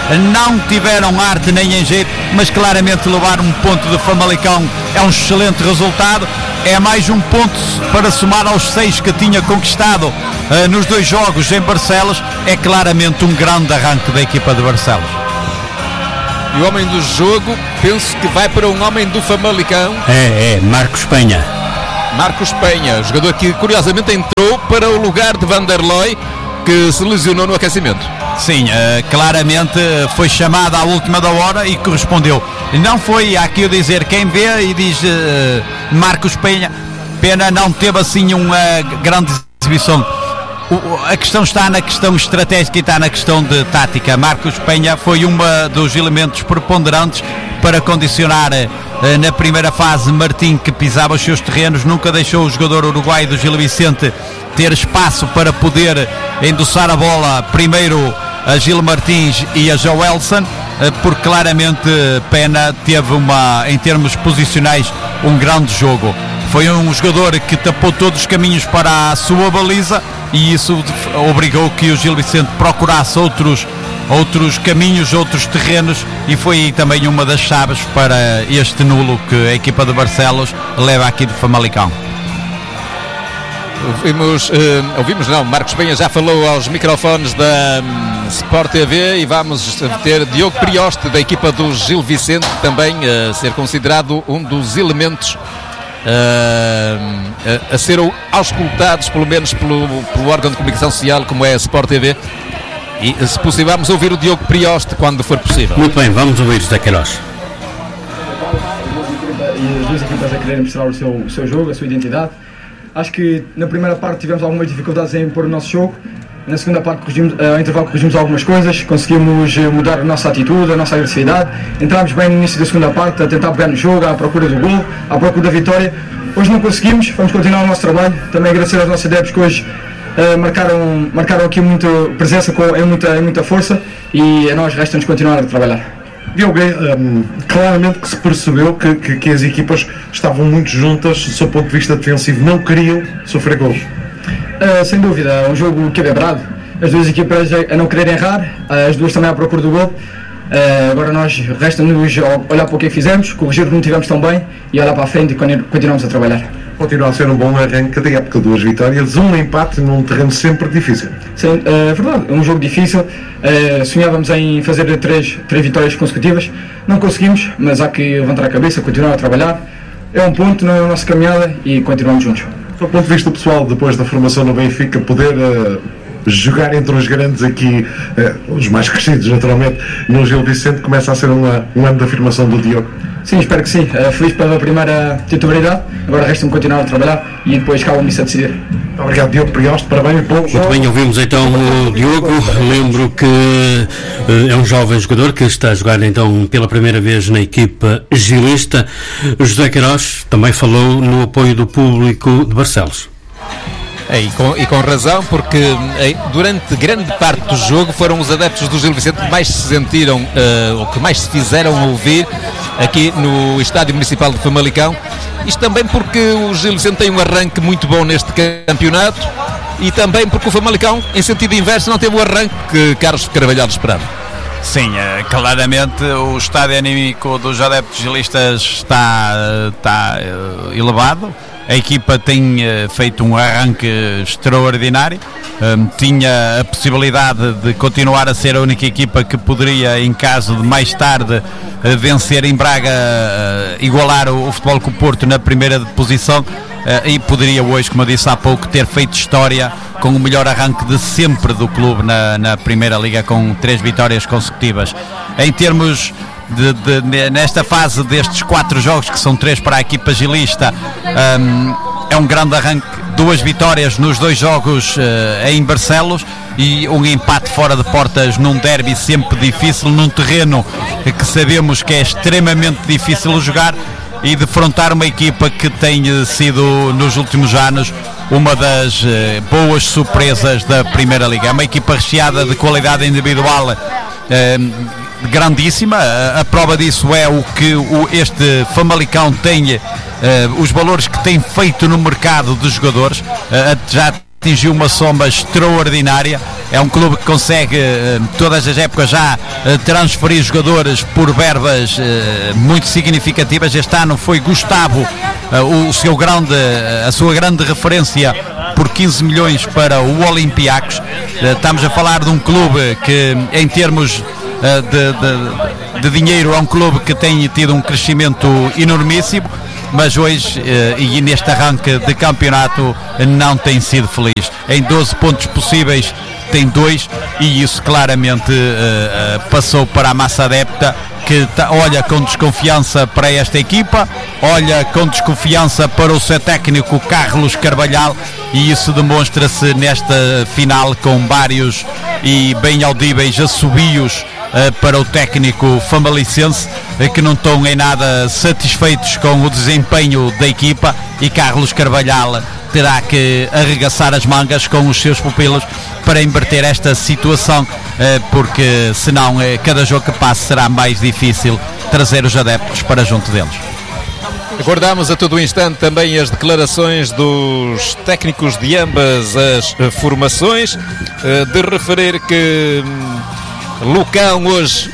Speaker 1: não tiveram arte nem enjeito, mas claramente levar um ponto de Famalicão é um excelente resultado. É mais um ponto para somar aos 6 que tinha conquistado nos 2 jogos em Barcelos. É claramente um grande arranque da equipa de Barcelos.
Speaker 2: E o homem do jogo, penso que vai para um homem do Famalicão.
Speaker 4: É Marcos Penha.
Speaker 2: Marcos Penha, jogador que curiosamente entrou para o lugar de Vanderlei, que se lesionou no aquecimento.
Speaker 1: Sim, claramente foi chamado à última da hora e correspondeu. Não foi, há aqui eu dizer, quem vê e diz Marcos Penha, pena não teve assim uma grande exibição. A questão está na questão estratégica e está na questão de tática. Marcos Penha foi um dos elementos preponderantes para condicionar na primeira fase Martim, que pisava os seus terrenos, nunca deixou o jogador uruguaio do Gil Vicente ter espaço para poder endossar a bola primeiro a Gil Martins e a Joelson, porque claramente Pena teve em termos posicionais, um grande jogo. Foi um jogador que tapou todos os caminhos para a sua baliza e isso obrigou que o Gil Vicente procurasse outros caminhos, outros terrenos, e foi aí também uma das chaves para este nulo que a equipa de Barcelos leva aqui de Famalicão.
Speaker 2: Ouvimos não, Marcos Penha já falou aos microfones da Sport TV e vamos ter Diogo Prioste da equipa do Gil Vicente também a ser considerado um dos elementos a ser auscultados pelo menos pelo órgão de comunicação social como é a Sport TV, e se possível vamos ouvir o Diogo Prioste quando for possível.
Speaker 4: Muito bem, vamos ouvir José Queiroz.
Speaker 5: E as duas equipas a quererem mostrar o seu jogo, a sua identidade. Acho que na primeira parte tivemos algumas dificuldades em impor o nosso jogo. Na segunda parte, ao intervalo, corrigimos algumas coisas, conseguimos mudar a nossa atitude, a nossa agressividade. Entrámos bem no início da segunda parte, a tentar pegar no jogo, à procura do gol, à procura da vitória. Hoje não conseguimos, vamos continuar o nosso trabalho. Também agradecer aos nossos adeptos que hoje marcaram aqui muita presença, em muita força, e a nós resta-nos continuar a trabalhar.
Speaker 6: Diogo, claramente que se percebeu que as equipas estavam muito juntas, do seu ponto de vista defensivo, não queriam sofrer golos.
Speaker 5: Sem dúvida, é um jogo equilibrado, as duas equipas a não quererem errar, as duas também à procura do gol. Agora nós resta-nos olhar para o que fizemos, corrigir o que não tivemos tão bem e olhar para a frente e continuamos a trabalhar.
Speaker 6: Continua a ser um bom arranque da época, 2 vitórias, um empate num terreno sempre difícil.
Speaker 5: Sim, é verdade, é um jogo difícil. Sonhávamos em fazer 3 vitórias consecutivas, não conseguimos, mas há que levantar a cabeça, continuar a trabalhar. É um ponto na nossa caminhada e continuamos juntos.
Speaker 6: Do ponto de vista pessoal, depois da formação no Benfica, poder jogar entre os grandes aqui, os mais crescidos naturalmente, no Gil Vicente, começa a ser um ano de afirmação do Diogo.
Speaker 5: Sim, espero que sim. Feliz pela primeira titularidade, agora resta-me continuar a trabalhar e depois calma-me isso a decidir.
Speaker 6: Obrigado, Diogo Prioste, parabéns.
Speaker 4: Muito bem, ouvimos então o Diogo. Lembro que é um jovem jogador que está a jogar então pela primeira vez na equipa gilista. José Queiroz também falou no apoio do público de Barcelos.
Speaker 2: E com razão, porque durante grande parte do jogo foram os adeptos do Gil Vicente que mais se sentiram, ou que mais se fizeram ouvir aqui no Estádio Municipal de Famalicão. Isto também porque o Gil Vicente tem um arranque muito bom neste campeonato e também porque o Famalicão, em sentido inverso, não teve o arranque que Carlos Carvalhal esperava.
Speaker 1: Sim, claramente o estádio anímico dos adeptos gilistas está elevado. A equipa tem feito um arranque extraordinário, tinha a possibilidade de continuar a ser a única equipa que poderia, em caso de mais tarde vencer em Braga, igualar o Futebol Clube Porto na primeira posição, e poderia hoje, como eu disse há pouco, ter feito história com o melhor arranque de sempre do clube na Primeira Liga, com 3 vitórias consecutivas. Em termos nesta fase destes 4 jogos, que são 3 para a equipa gilista, é um grande arranque, 2 vitórias nos 2 jogos em Barcelos e um empate fora de portas num derby sempre difícil, num terreno que sabemos que é extremamente difícil jogar, e defrontar uma equipa que tem sido nos últimos anos uma das boas surpresas da Primeira Liga. É uma equipa recheada de qualidade individual grandíssima. A prova disso é o que este Famalicão tem, os valores que tem feito no mercado de jogadores. Já atingiu uma soma extraordinária. é um clube que consegue todas as épocas já transferir jogadores por verbas muito significativas. Este ano foi Gustavo a sua grande referência por 15 milhões para o Olympiacos. Estamos a falar de um clube que, em termos de dinheiro, é um clube que tem tido um crescimento enormíssimo, mas hoje e neste arranque de campeonato não tem sido feliz. Em 12 pontos possíveis tem 2, e isso claramente passou para a massa adepta, que olha com desconfiança para esta equipa, olha com desconfiança para o seu técnico Carlos Carvalhal, e isso demonstra-se nesta final com vários e bem audíveis assobios para o técnico famalicense, que não estão em nada satisfeitos com o desempenho da equipa, e Carlos Carvalhal terá que arregaçar as mangas com os seus pupilos para inverter esta situação, porque senão cada jogo que passe será mais difícil trazer os adeptos para junto deles.
Speaker 2: Aguardamos a todo instante também as declarações dos técnicos de ambas as formações. De referir que Lucão hoje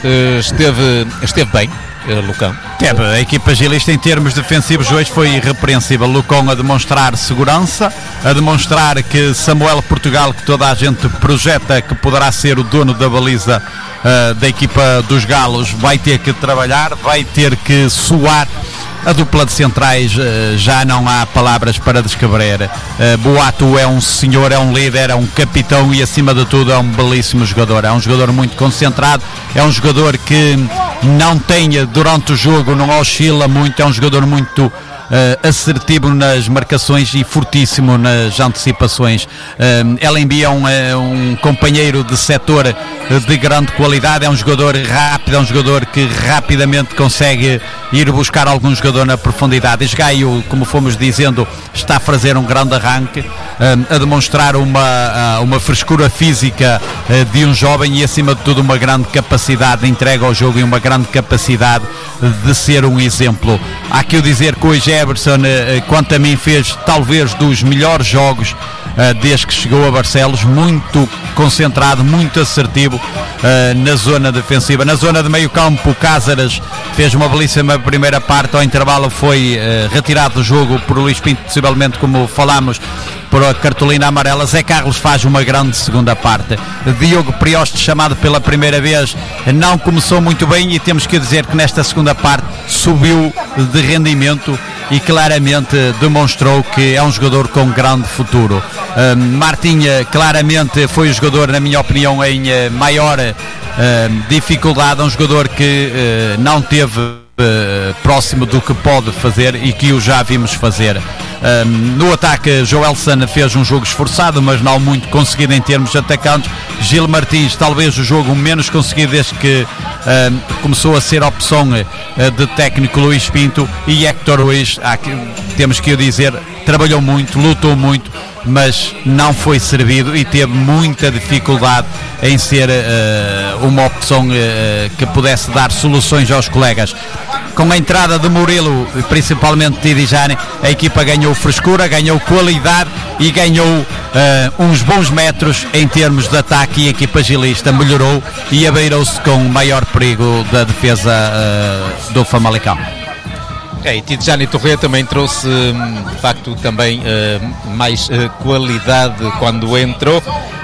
Speaker 2: esteve bem. Lucão.
Speaker 1: A equipa gilista em termos defensivos hoje foi irrepreensível. Lucão a demonstrar segurança, a demonstrar que Samuel Portugal, que toda a gente projeta que poderá ser o dono da baliza da equipa dos Galos, vai ter que trabalhar, vai ter que suar. A dupla de centrais, já não há palavras para descrever. Boato é um senhor, é um líder, é um capitão e, acima de tudo, é um belíssimo jogador. É um jogador muito concentrado, é um jogador que não tem, durante o jogo, não oscila muito, é um jogador muito assertivo nas marcações e fortíssimo nas antecipações. Ela envia um companheiro de setor de grande qualidade, é um jogador rápido, é um jogador que rapidamente consegue ir buscar algum jogador na profundidade. Esgaio, como fomos dizendo, está a fazer um grande arranque, a demonstrar uma frescura física de um jovem e, acima de tudo, uma grande capacidade de entrega ao jogo e uma grande capacidade de ser um exemplo. Há que o dizer que hoje Everson, quanto a mim, fez talvez dos melhores jogos desde que chegou a Barcelos, muito concentrado, muito assertivo na zona defensiva. Na zona de meio campo, Cáceres fez uma belíssima primeira parte, ao intervalo foi retirado do jogo por Luís Pinto, possivelmente, como falámos, por a cartolina amarela. Zé Carlos faz uma grande segunda parte. Diogo Prioste, chamado pela primeira vez, não começou muito bem, e temos que dizer que nesta segunda parte subiu de rendimento e claramente demonstrou que é um jogador com grande futuro. Martinha claramente foi o jogador, na minha opinião, em maior dificuldade, um jogador que não teve próximo do que pode fazer e que o já vimos fazer. No ataque, Joelson fez um jogo esforçado, mas não muito conseguido em termos atacantes. Gil Martins, talvez o jogo menos conseguido desde que começou a ser opção de técnico Luís Pinto. E Héctor Ruiz, temos que o dizer, trabalhou muito, lutou muito, mas não foi servido e teve muita dificuldade em ser uma opção que pudesse dar soluções aos colegas. Com a entrada de Murilo, principalmente Tidijani, a equipa ganhou frescura, ganhou qualidade e ganhou uns bons metros em termos de ataque, e a equipa gilista melhorou e abeirou-se com maior perigo da defesa do Famalicão.
Speaker 2: E Tidjani Torre também trouxe, de facto, também mais qualidade quando entrou.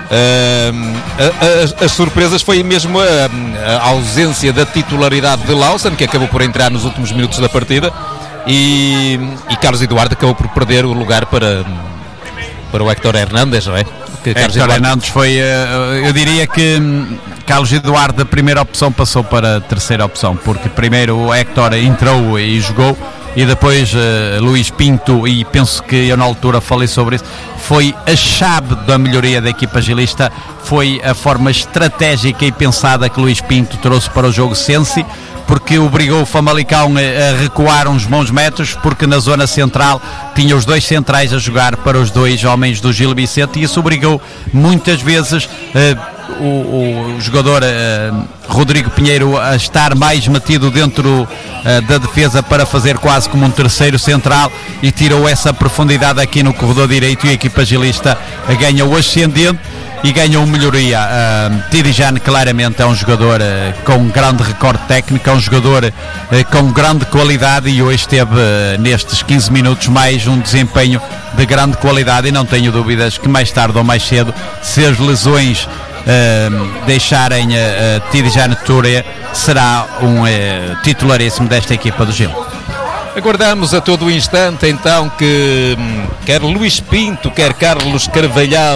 Speaker 2: As surpresas foi mesmo a ausência da titularidade de Lawson, que acabou por entrar nos últimos minutos da partida, e Carlos Eduardo acabou por perder o lugar para o Héctor Hernández, não é?
Speaker 1: Héctor Hernández foi, eu diria que Carlos Eduardo, da primeira opção, passou para a terceira opção, porque primeiro o Héctor entrou e jogou, e depois Luís Pinto, e penso que eu na altura falei sobre isso, foi a chave da melhoria da equipa gilista, foi a forma estratégica e pensada que Luís Pinto trouxe para o jogo Sensi, porque obrigou o Famalicão a recuar uns bons metros, porque na zona central tinha os dois centrais a jogar para os dois homens do Gil Vicente, e isso obrigou muitas vezes o jogador Rodrigo Pinheiro a estar mais metido dentro da defesa para fazer quase como um terceiro central, e tirou essa profundidade aqui no corredor direito, e a equipa gilista ganha o ascendente. e ganhou melhoria. Tidijane claramente é um jogador com um grande recorde técnico, é um jogador com grande qualidade e hoje teve nestes 15 minutos mais um desempenho de grande qualidade, e não tenho dúvidas que mais tarde ou mais cedo, se as lesões deixarem Tidijane Touré, será um titularíssimo desta equipa do Gil.
Speaker 2: Aguardamos a todo o instante então que quer Luís Pinto, quer Carlos Carvalhal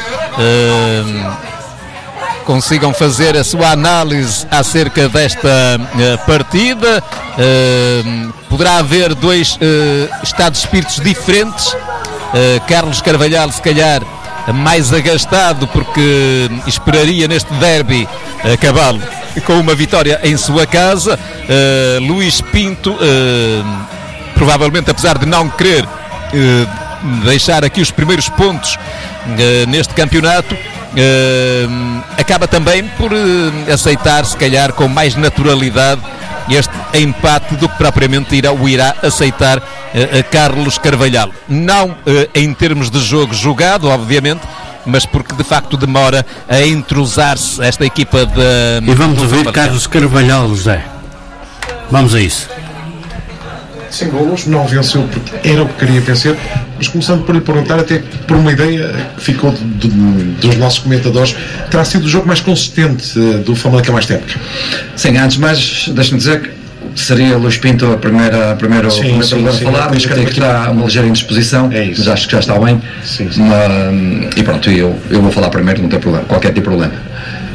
Speaker 2: consigam fazer a sua análise acerca desta partida. Poderá haver dois estados de espíritos diferentes. Carlos Carvalhal se calhar mais agastado, porque esperaria neste derby acabá-lo com uma vitória em sua casa. Luís Pinto provavelmente, apesar de não querer deixar aqui os primeiros pontos neste campeonato, acaba também por aceitar, se calhar com mais naturalidade, este empate do que propriamente irá aceitar Carlos Carvalhal. Não em termos de jogo jogado, obviamente, mas porque de facto demora a entrosar-se esta equipa de...
Speaker 4: E vamos ouvir Carlos Carvalhal, José. Vamos a isso.
Speaker 6: 5 golos, não venceu porque era o que queria vencer, mas começando por lhe perguntar, até por uma ideia que ficou dos nossos comentadores, terá sido o jogo mais consistente do Famalicão mais tempo?
Speaker 7: Sim, antes de mais, deixa-me dizer que seria Luís Pinto a primeira a falar, mas creio que está uma ligeira indisposição, mas acho que já está bem.
Speaker 6: Sim.
Speaker 7: E pronto, eu vou falar primeiro, não tem problema, qualquer tipo de problema.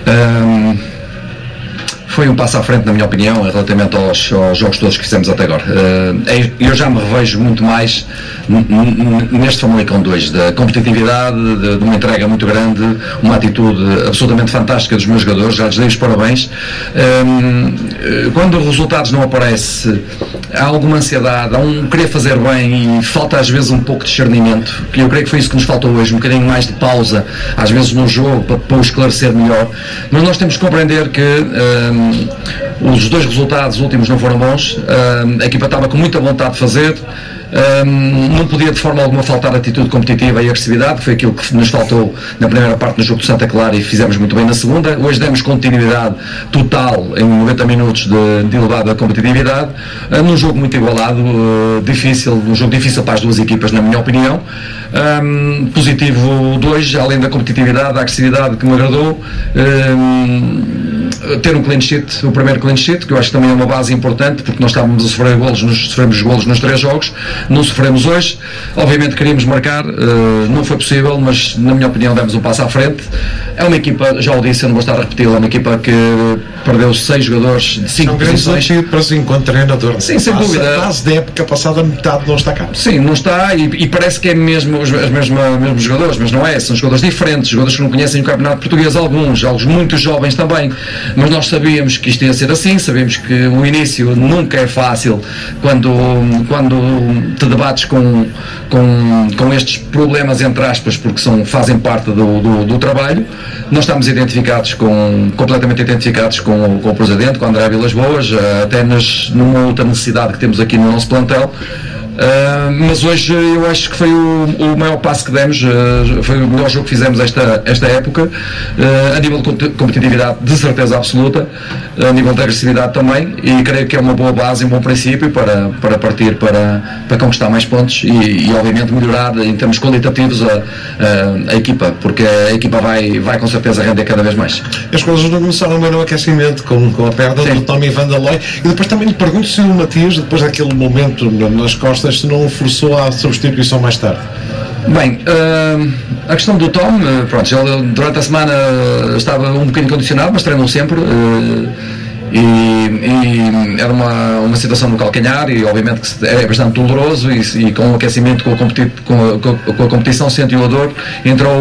Speaker 7: Foi um passo à frente, na minha opinião, relativamente aos jogos todos que fizemos até agora. Eu já me revejo muito mais neste Famalicão 2, da competitividade, de uma entrega muito grande, uma atitude absolutamente fantástica dos meus jogadores, já lhes dei os parabéns. Quando os resultados não aparecem, há alguma ansiedade, há um querer fazer bem e falta às vezes um pouco de discernimento, que eu creio que foi isso que nos faltou hoje, um bocadinho mais de pausa, às vezes no jogo, para o esclarecer melhor. Mas nós temos que compreender que os dois resultados últimos não foram bons, a equipa estava com muita vontade de fazer, não podia de forma alguma faltar atitude competitiva e agressividade, que foi aquilo que nos faltou na primeira parte do jogo do Santa Clara e fizemos muito bem na segunda. Hoje demos continuidade total em 90 minutos de elevada competitividade, num jogo muito igualado, um jogo difícil para as duas equipas, na minha opinião. Positivo 2, além da competitividade, da agressividade que me agradou, ter um clean sheet, o primeiro clean sheet, que eu acho que também é uma base importante, porque nós estávamos a sofrer golos, sofremos golos nos 3 jogos, não sofremos hoje. Obviamente queríamos marcar, não foi possível, mas na minha opinião demos um passo à frente. É uma equipa, já o disse, eu não vou estar a repeti-lo, é uma equipa que perdeu 6 jogadores de 5 posições.
Speaker 6: Para si, enquanto treinador.
Speaker 7: Sim, sem dúvida.
Speaker 6: A base da época passada, metade não está cá.
Speaker 7: Sim, não está, e parece que é mesmo os mesmos jogadores, mas não é, são jogadores diferentes, jogadores que não conhecem o campeonato português, alguns muito jovens também, mas nós sabíamos que isto ia ser assim, sabíamos que o início nunca é fácil quando te debates com estes problemas, entre aspas, porque fazem parte do trabalho. Nós estamos completamente identificados com o Presidente, com o André Vilas Boas, até numa outra necessidade que temos aqui no nosso plantel. Mas hoje eu acho que foi o maior passo que demos, foi o melhor jogo que fizemos esta época, a nível de competitividade de certeza absoluta, a nível de agressividade também, e creio que é uma boa base, um bom princípio para partir para conquistar mais pontos e obviamente melhorar em termos qualitativos a equipa, porque a equipa vai com certeza render cada vez mais.
Speaker 6: As coisas não começaram bem no aquecimento, com a perda do Tommy Van der Looy, e depois também lhe pergunto se o Matias, depois daquele momento nas costas, se não forçou a substituição mais tarde.
Speaker 7: Bem, a questão do Tom, pronto, ele durante a semana estava um bocadinho condicionado, mas treinou sempre, e era uma situação no calcanhar, e obviamente que é bastante doloroso, e com o aquecimento, com a competição, sentiu a dor. Entrou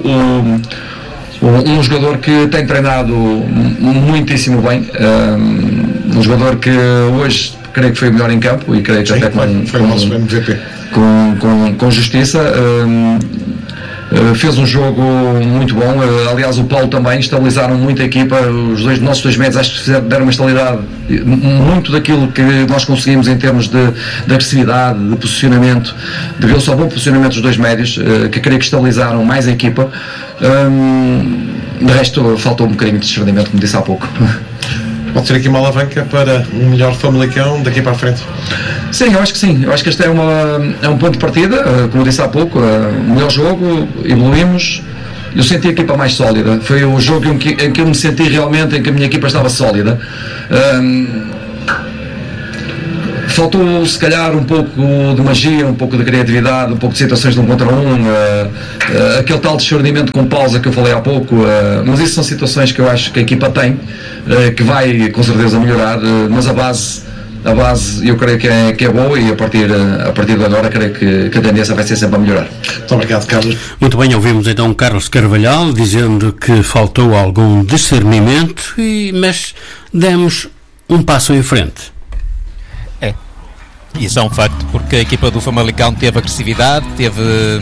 Speaker 7: um jogador que tem treinado muitíssimo bem, um jogador que hoje creio que foi o melhor em campo, e creio que até
Speaker 6: foi o nosso MVP.
Speaker 7: Com justiça. fez um jogo muito bom. Aliás, o Paulo também, estabilizaram muito a equipa. Os nossos 2 médios acho que deram uma estabilidade, muito daquilo que nós conseguimos em termos de agressividade, de posicionamento, deveu-se ao bom posicionamento dos 2 médios, que creio que estabilizaram mais a equipa. De resto, faltou um bocadinho de discernimento, como disse há pouco.
Speaker 6: Pode ser aqui uma alavanca para um melhor Famalicão daqui para a frente?
Speaker 7: Sim, eu acho que sim. Eu acho que este é um ponto de partida, como eu disse há pouco, um melhor jogo, evoluímos. Eu senti a equipa mais sólida. Foi o jogo em que eu me senti realmente, em que a minha equipa estava sólida. Faltou se calhar um pouco de magia, um pouco de criatividade, um pouco de situações de 1 contra 1, aquele tal discernimento com pausa que eu falei há pouco, mas isso são situações que eu acho que a equipa tem, que vai com certeza melhorar, mas a base eu creio que é boa, e a partir de agora creio que a tendência vai ser sempre a melhorar.
Speaker 6: Muito obrigado, Carlos.
Speaker 4: Muito bem, ouvimos então Carlos Carvalhal dizendo que faltou algum discernimento, mas demos um passo em frente.
Speaker 2: Isso é um facto, porque a equipa do Famalicão teve agressividade, teve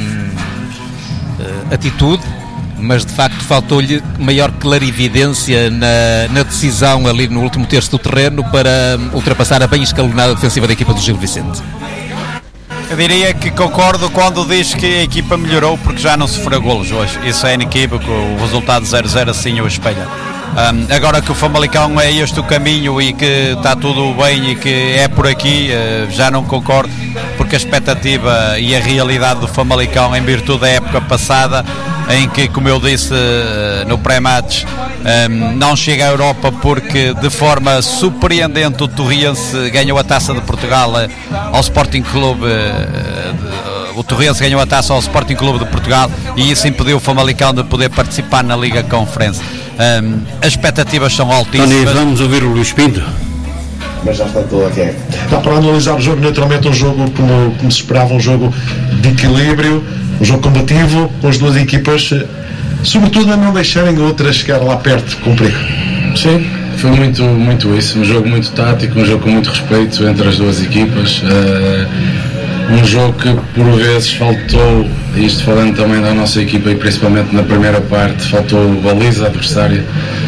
Speaker 2: atitude, mas de facto faltou-lhe maior clarividência na decisão ali no último terço do terreno para ultrapassar a bem escalonada defensiva da equipa do Gil Vicente.
Speaker 1: Eu diria que concordo quando diz que a equipa melhorou, porque já não sofreu golos hoje. Isso é inequívoco, o resultado 0-0 assim o espelha. Agora que o Famalicão é este o caminho e que está tudo bem e que é por aqui, já não concordo, porque a expectativa e a realidade do Famalicão, em virtude da época passada, em que, como eu disse no pré-match, não chega à Europa porque de forma surpreendente o Torriense ganhou a Taça de Portugal ao Sporting Clube. O Torriense ganhou a taça ao Sporting Clube de Portugal e isso impediu o Famalicão de poder participar na Liga Conferência. As expectativas são altíssimas.
Speaker 4: Tony, vamos ouvir o Luís Pinto.
Speaker 6: Mas já está tudo aqui. Dá para analisar o jogo, naturalmente, um jogo como se esperava, um jogo de equilíbrio, um jogo combativo, com as duas equipas, sobretudo a não deixarem outras chegar lá perto com perigo.
Speaker 8: Sim, foi muito isso, um jogo muito tático, um jogo com muito respeito entre as duas equipas. Um jogo que por vezes faltou, isto falando também da nossa equipa e principalmente na primeira parte, faltou baliza adversária,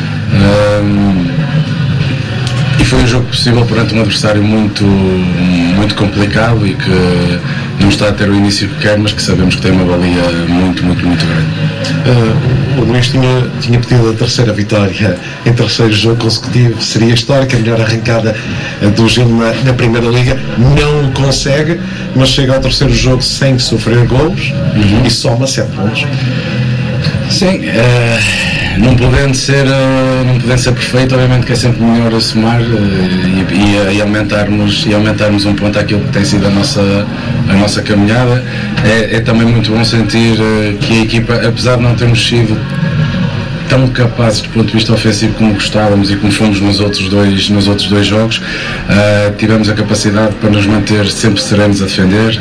Speaker 8: e foi um jogo possível perante um adversário muito complicado e que não está a ter o início que quer, mas que sabemos que tem uma valia muito grande.
Speaker 6: O Luís tinha pedido a terceira vitória em terceiro jogo consecutivo, seria histórica, a melhor arrancada do Gil na Primeira Liga, não o consegue, mas chega ao terceiro jogo sem sofrer golos e soma 7 pontos.
Speaker 8: Sim, não podendo ser perfeito, obviamente que é sempre melhor a somar e aumentarmos um ponto àquilo que tem sido a nossa caminhada. É também muito bom sentir que a equipa, apesar de não termos sido tão capazes do ponto de vista ofensivo como gostávamos e como fomos nos outros dois jogos, tivemos a capacidade para nos manter sempre serenos a defender.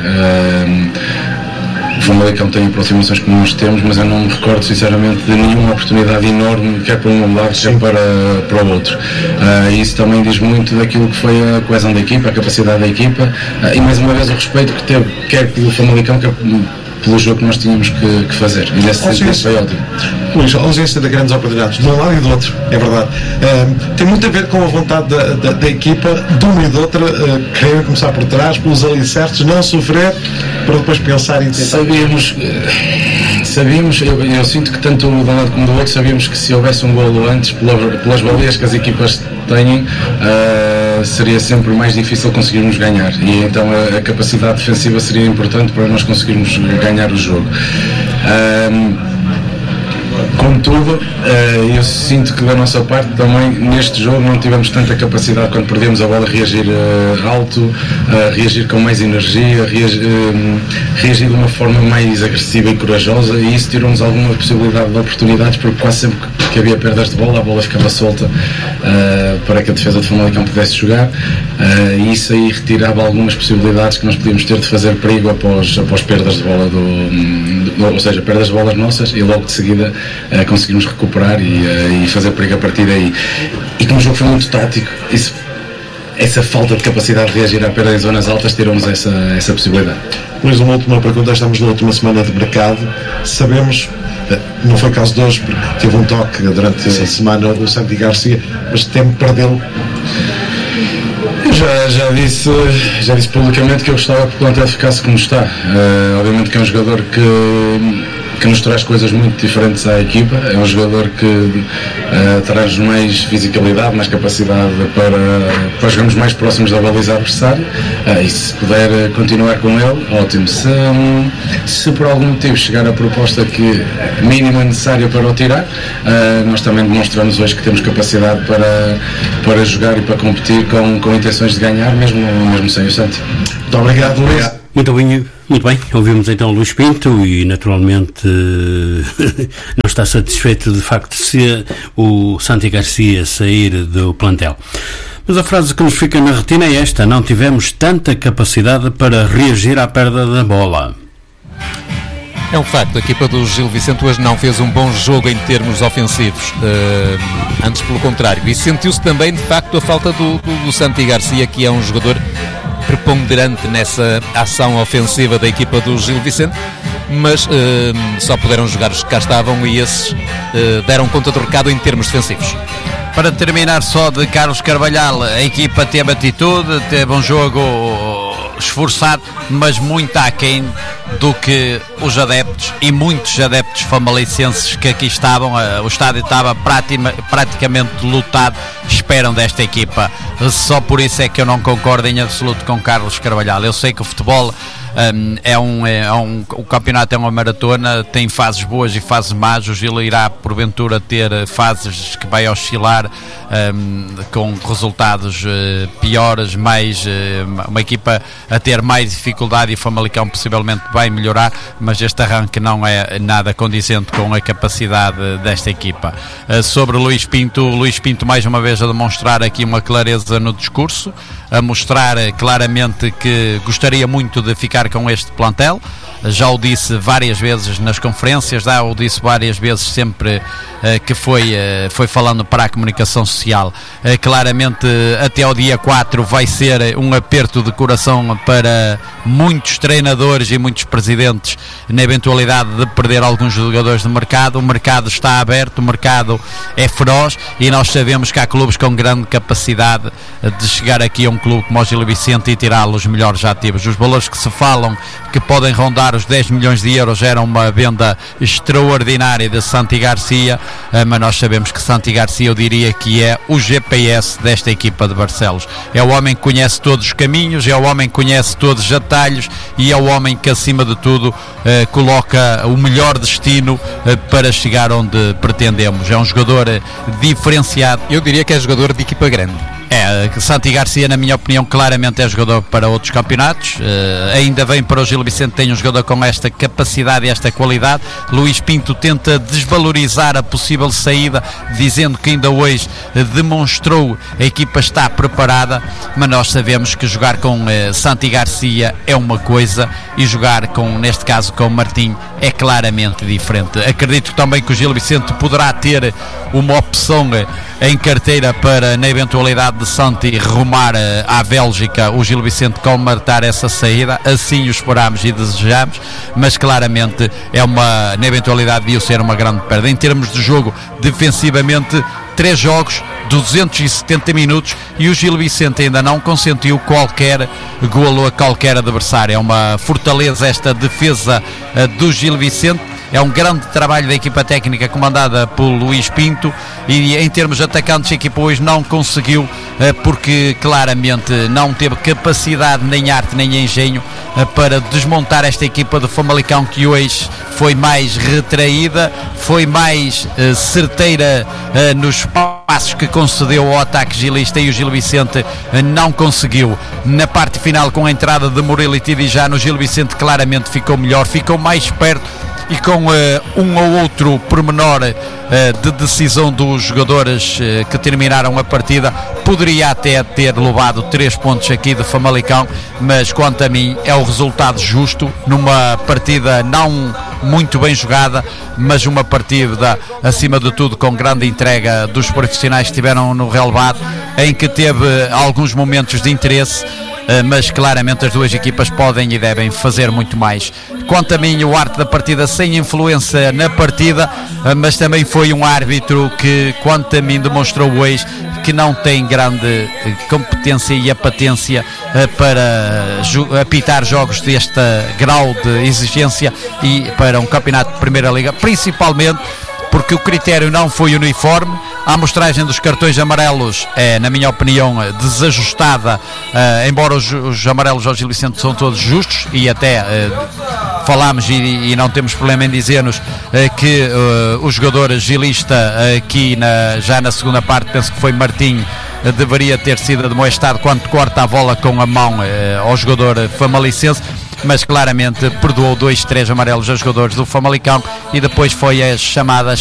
Speaker 8: O Famalicão tem aproximações como nós temos, mas eu não me recordo sinceramente de nenhuma oportunidade enorme, quer para um lado, quer para o outro. Isso também diz muito daquilo que foi a coesão da equipa, a capacidade da equipa, e mais uma vez o respeito que teve, quer pelo Famalicão, quer pelo jogo que nós tínhamos que fazer, e nesse sentido foi ótimo.
Speaker 6: Luís, a ausência de grandes oportunidades de um lado e do outro, é verdade, tem muito a ver com a vontade da equipa, de um e do outro, querer começar por trás, pelos alicerces, não sofrer, para depois pensar em tentar.
Speaker 8: Sabíamos, eu sinto que tanto de um lado como do outro, sabíamos que se houvesse um golo antes, pelas balias que as equipas têm, seria sempre mais difícil conseguirmos ganhar, e então a capacidade defensiva seria importante para nós conseguirmos ganhar o jogo. Contudo, eu sinto que da nossa parte também neste jogo não tivemos tanta capacidade, quando perdemos a bola, reagir alto, reagir com mais energia, reagir de uma forma mais agressiva e corajosa, e isso tirou-nos alguma possibilidade de oportunidades, porque quase sempre que havia perdas de bola, a bola ficava solta para que a defesa do Famalicão pudesse jogar, e isso aí retirava algumas possibilidades que nós podíamos ter de fazer perigo após perdas de bola ou seja, perdas de bolas nossas, e logo de seguida conseguimos recuperar e fazer perigo a partir daí. E como o jogo foi muito tático, isso essa falta de capacidade de reagir à perda em zonas altas tirou-nos essa possibilidade.
Speaker 6: Mas uma última pergunta, estamos na última semana de mercado, sabemos, não foi caso de hoje porque teve um toque durante a semana o Santi Garcia, mas temo perdê-lo.
Speaker 8: Já disse publicamente que eu gostava que o plantel ficasse como está. Obviamente que é um jogador que nos traz coisas muito diferentes à equipa, é um jogador que traz mais fisicalidade, mais capacidade para jogarmos mais próximos da baliza adversária, e se puder continuar com ele, ótimo. Se por algum motivo chegar a proposta que mínima necessária para o tirar, nós também demonstramos hoje que temos capacidade para jogar e para competir com intenções de ganhar, mesmo sem o Santi.
Speaker 6: Muito obrigado, Luís.
Speaker 4: Muito bem, ouvimos então o Luís Pinto e naturalmente não está satisfeito de facto se o Santi Garcia sair do plantel. Mas a frase que nos fica na retina é esta: não tivemos tanta capacidade para reagir à perda da bola.
Speaker 2: É um facto, a equipa do Gil Vicente hoje não fez um bom jogo em termos ofensivos, antes pelo contrário, e sentiu-se também de facto a falta do Santi Garcia, que é um jogador preponderante nessa ação ofensiva da equipa do Gil Vicente, mas só puderam jogar os que cá estavam e esses deram conta do recado em termos defensivos.
Speaker 1: Para terminar só de Carlos Carvalhal, a equipa teve atitude, teve um jogo esforçado, mas muito aquém do que os adeptos e muitos adeptos famalicenses que aqui estavam, o estádio estava praticamente lotado, esperam desta equipa. Só por isso é que eu não concordo em absoluto com Carlos Carvalhal. Eu sei que o futebol o campeonato é uma maratona, tem fases boas e fases más. O Gil irá porventura ter fases que vai oscilar com resultados piores, uma equipa a ter mais dificuldade, e o Famalicão possivelmente vai melhorar, mas este arranque não é nada condizente com a capacidade desta equipa. Sobre o Luís Pinto mais uma vez a demonstrar aqui uma clareza no discurso, a mostrar claramente que gostaria muito de ficar com este plantel. Já o disse várias vezes nas conferências, já o disse várias vezes sempre que foi falando para a comunicação social. Claramente até ao dia 4 vai ser um aperto de coração para muitos treinadores e muitos presidentes na eventualidade de perder alguns jogadores do mercado. O mercado está aberto, o mercado é feroz e nós sabemos que há clubes com grande capacidade de chegar aqui a um clube como o Gil Vicente e tirá-los os melhores ativos. Os valores que se falam que podem rondar os 10 milhões de euros era uma venda extraordinária de Santi Garcia, mas nós sabemos que Santi Garcia, eu diria que é o GPS desta equipa de Barcelos. É o homem que conhece todos os caminhos, é o homem que conhece todos os atalhos e é o homem que acima de tudo coloca o melhor destino para chegar onde pretendemos. É um jogador diferenciado.
Speaker 2: Eu diria que é jogador de equipa grande.
Speaker 1: Santi Garcia, na minha opinião, claramente é jogador para outros campeonatos. Ainda bem para o Gil Vicente tem um jogador com esta capacidade e esta qualidade. Luís Pinto tenta desvalorizar a possível saída, dizendo que ainda hoje demonstrou a equipa está preparada, mas nós sabemos que jogar com Santi Garcia é uma coisa e jogar neste caso com Martim, é claramente diferente. Acredito também que o Gil Vicente poderá ter uma opção em carteira para, na eventualidade de Santi rumar à Bélgica, o Gil Vicente colmatar essa saída. Assim o esperamos e desejamos, mas claramente na eventualidade de ser uma grande perda. Em termos de jogo, defensivamente, 3 jogos, 270 minutos e o Gil Vicente ainda não consentiu qualquer golo a qualquer adversário. É uma fortaleza esta defesa do Gil Vicente. É um grande trabalho da equipa técnica comandada por Luís Pinto e em termos de atacantes a equipa hoje não conseguiu, porque claramente não teve capacidade, nem arte, nem engenho para desmontar esta equipa do Famalicão, que hoje foi mais retraída, foi mais certeira nos passos que concedeu ao ataque gilista, e o Gil Vicente não conseguiu. Na parte final, com a entrada de Murilo e Tidijano, o Gil Vicente claramente ficou melhor, ficou mais perto e com um ou outro pormenor de decisão dos jogadores que terminaram a partida, poderia até ter levado 3 pontos aqui do Famalicão, mas quanto a mim é o resultado justo numa partida não muito bem jogada, mas uma partida acima de tudo com grande entrega dos profissionais que estiveram no relevado, em que teve alguns momentos de interesse, mas claramente as duas equipas podem e devem fazer muito mais. Quanto a mim, o arte da partida sem influência na partida, mas também foi um árbitro que, quanto a mim, demonstrou hoje que não tem grande competência e apatência para apitar jogos deste grau de exigência e para um campeonato de Primeira Liga, principalmente porque o critério não foi uniforme. A amostragem dos cartões amarelos é, na minha opinião, desajustada, embora os amarelos ao Gil Vicente são todos justos, e até falámos e não temos problema em dizer-nos que o jogador gilista aqui já na segunda parte, penso que foi Martim, deveria ter sido admoestado quando corta a bola com a mão ao jogador famalicense, mas claramente perdoou 2-3 amarelos aos jogadores do Famalicão, e depois foi as chamadas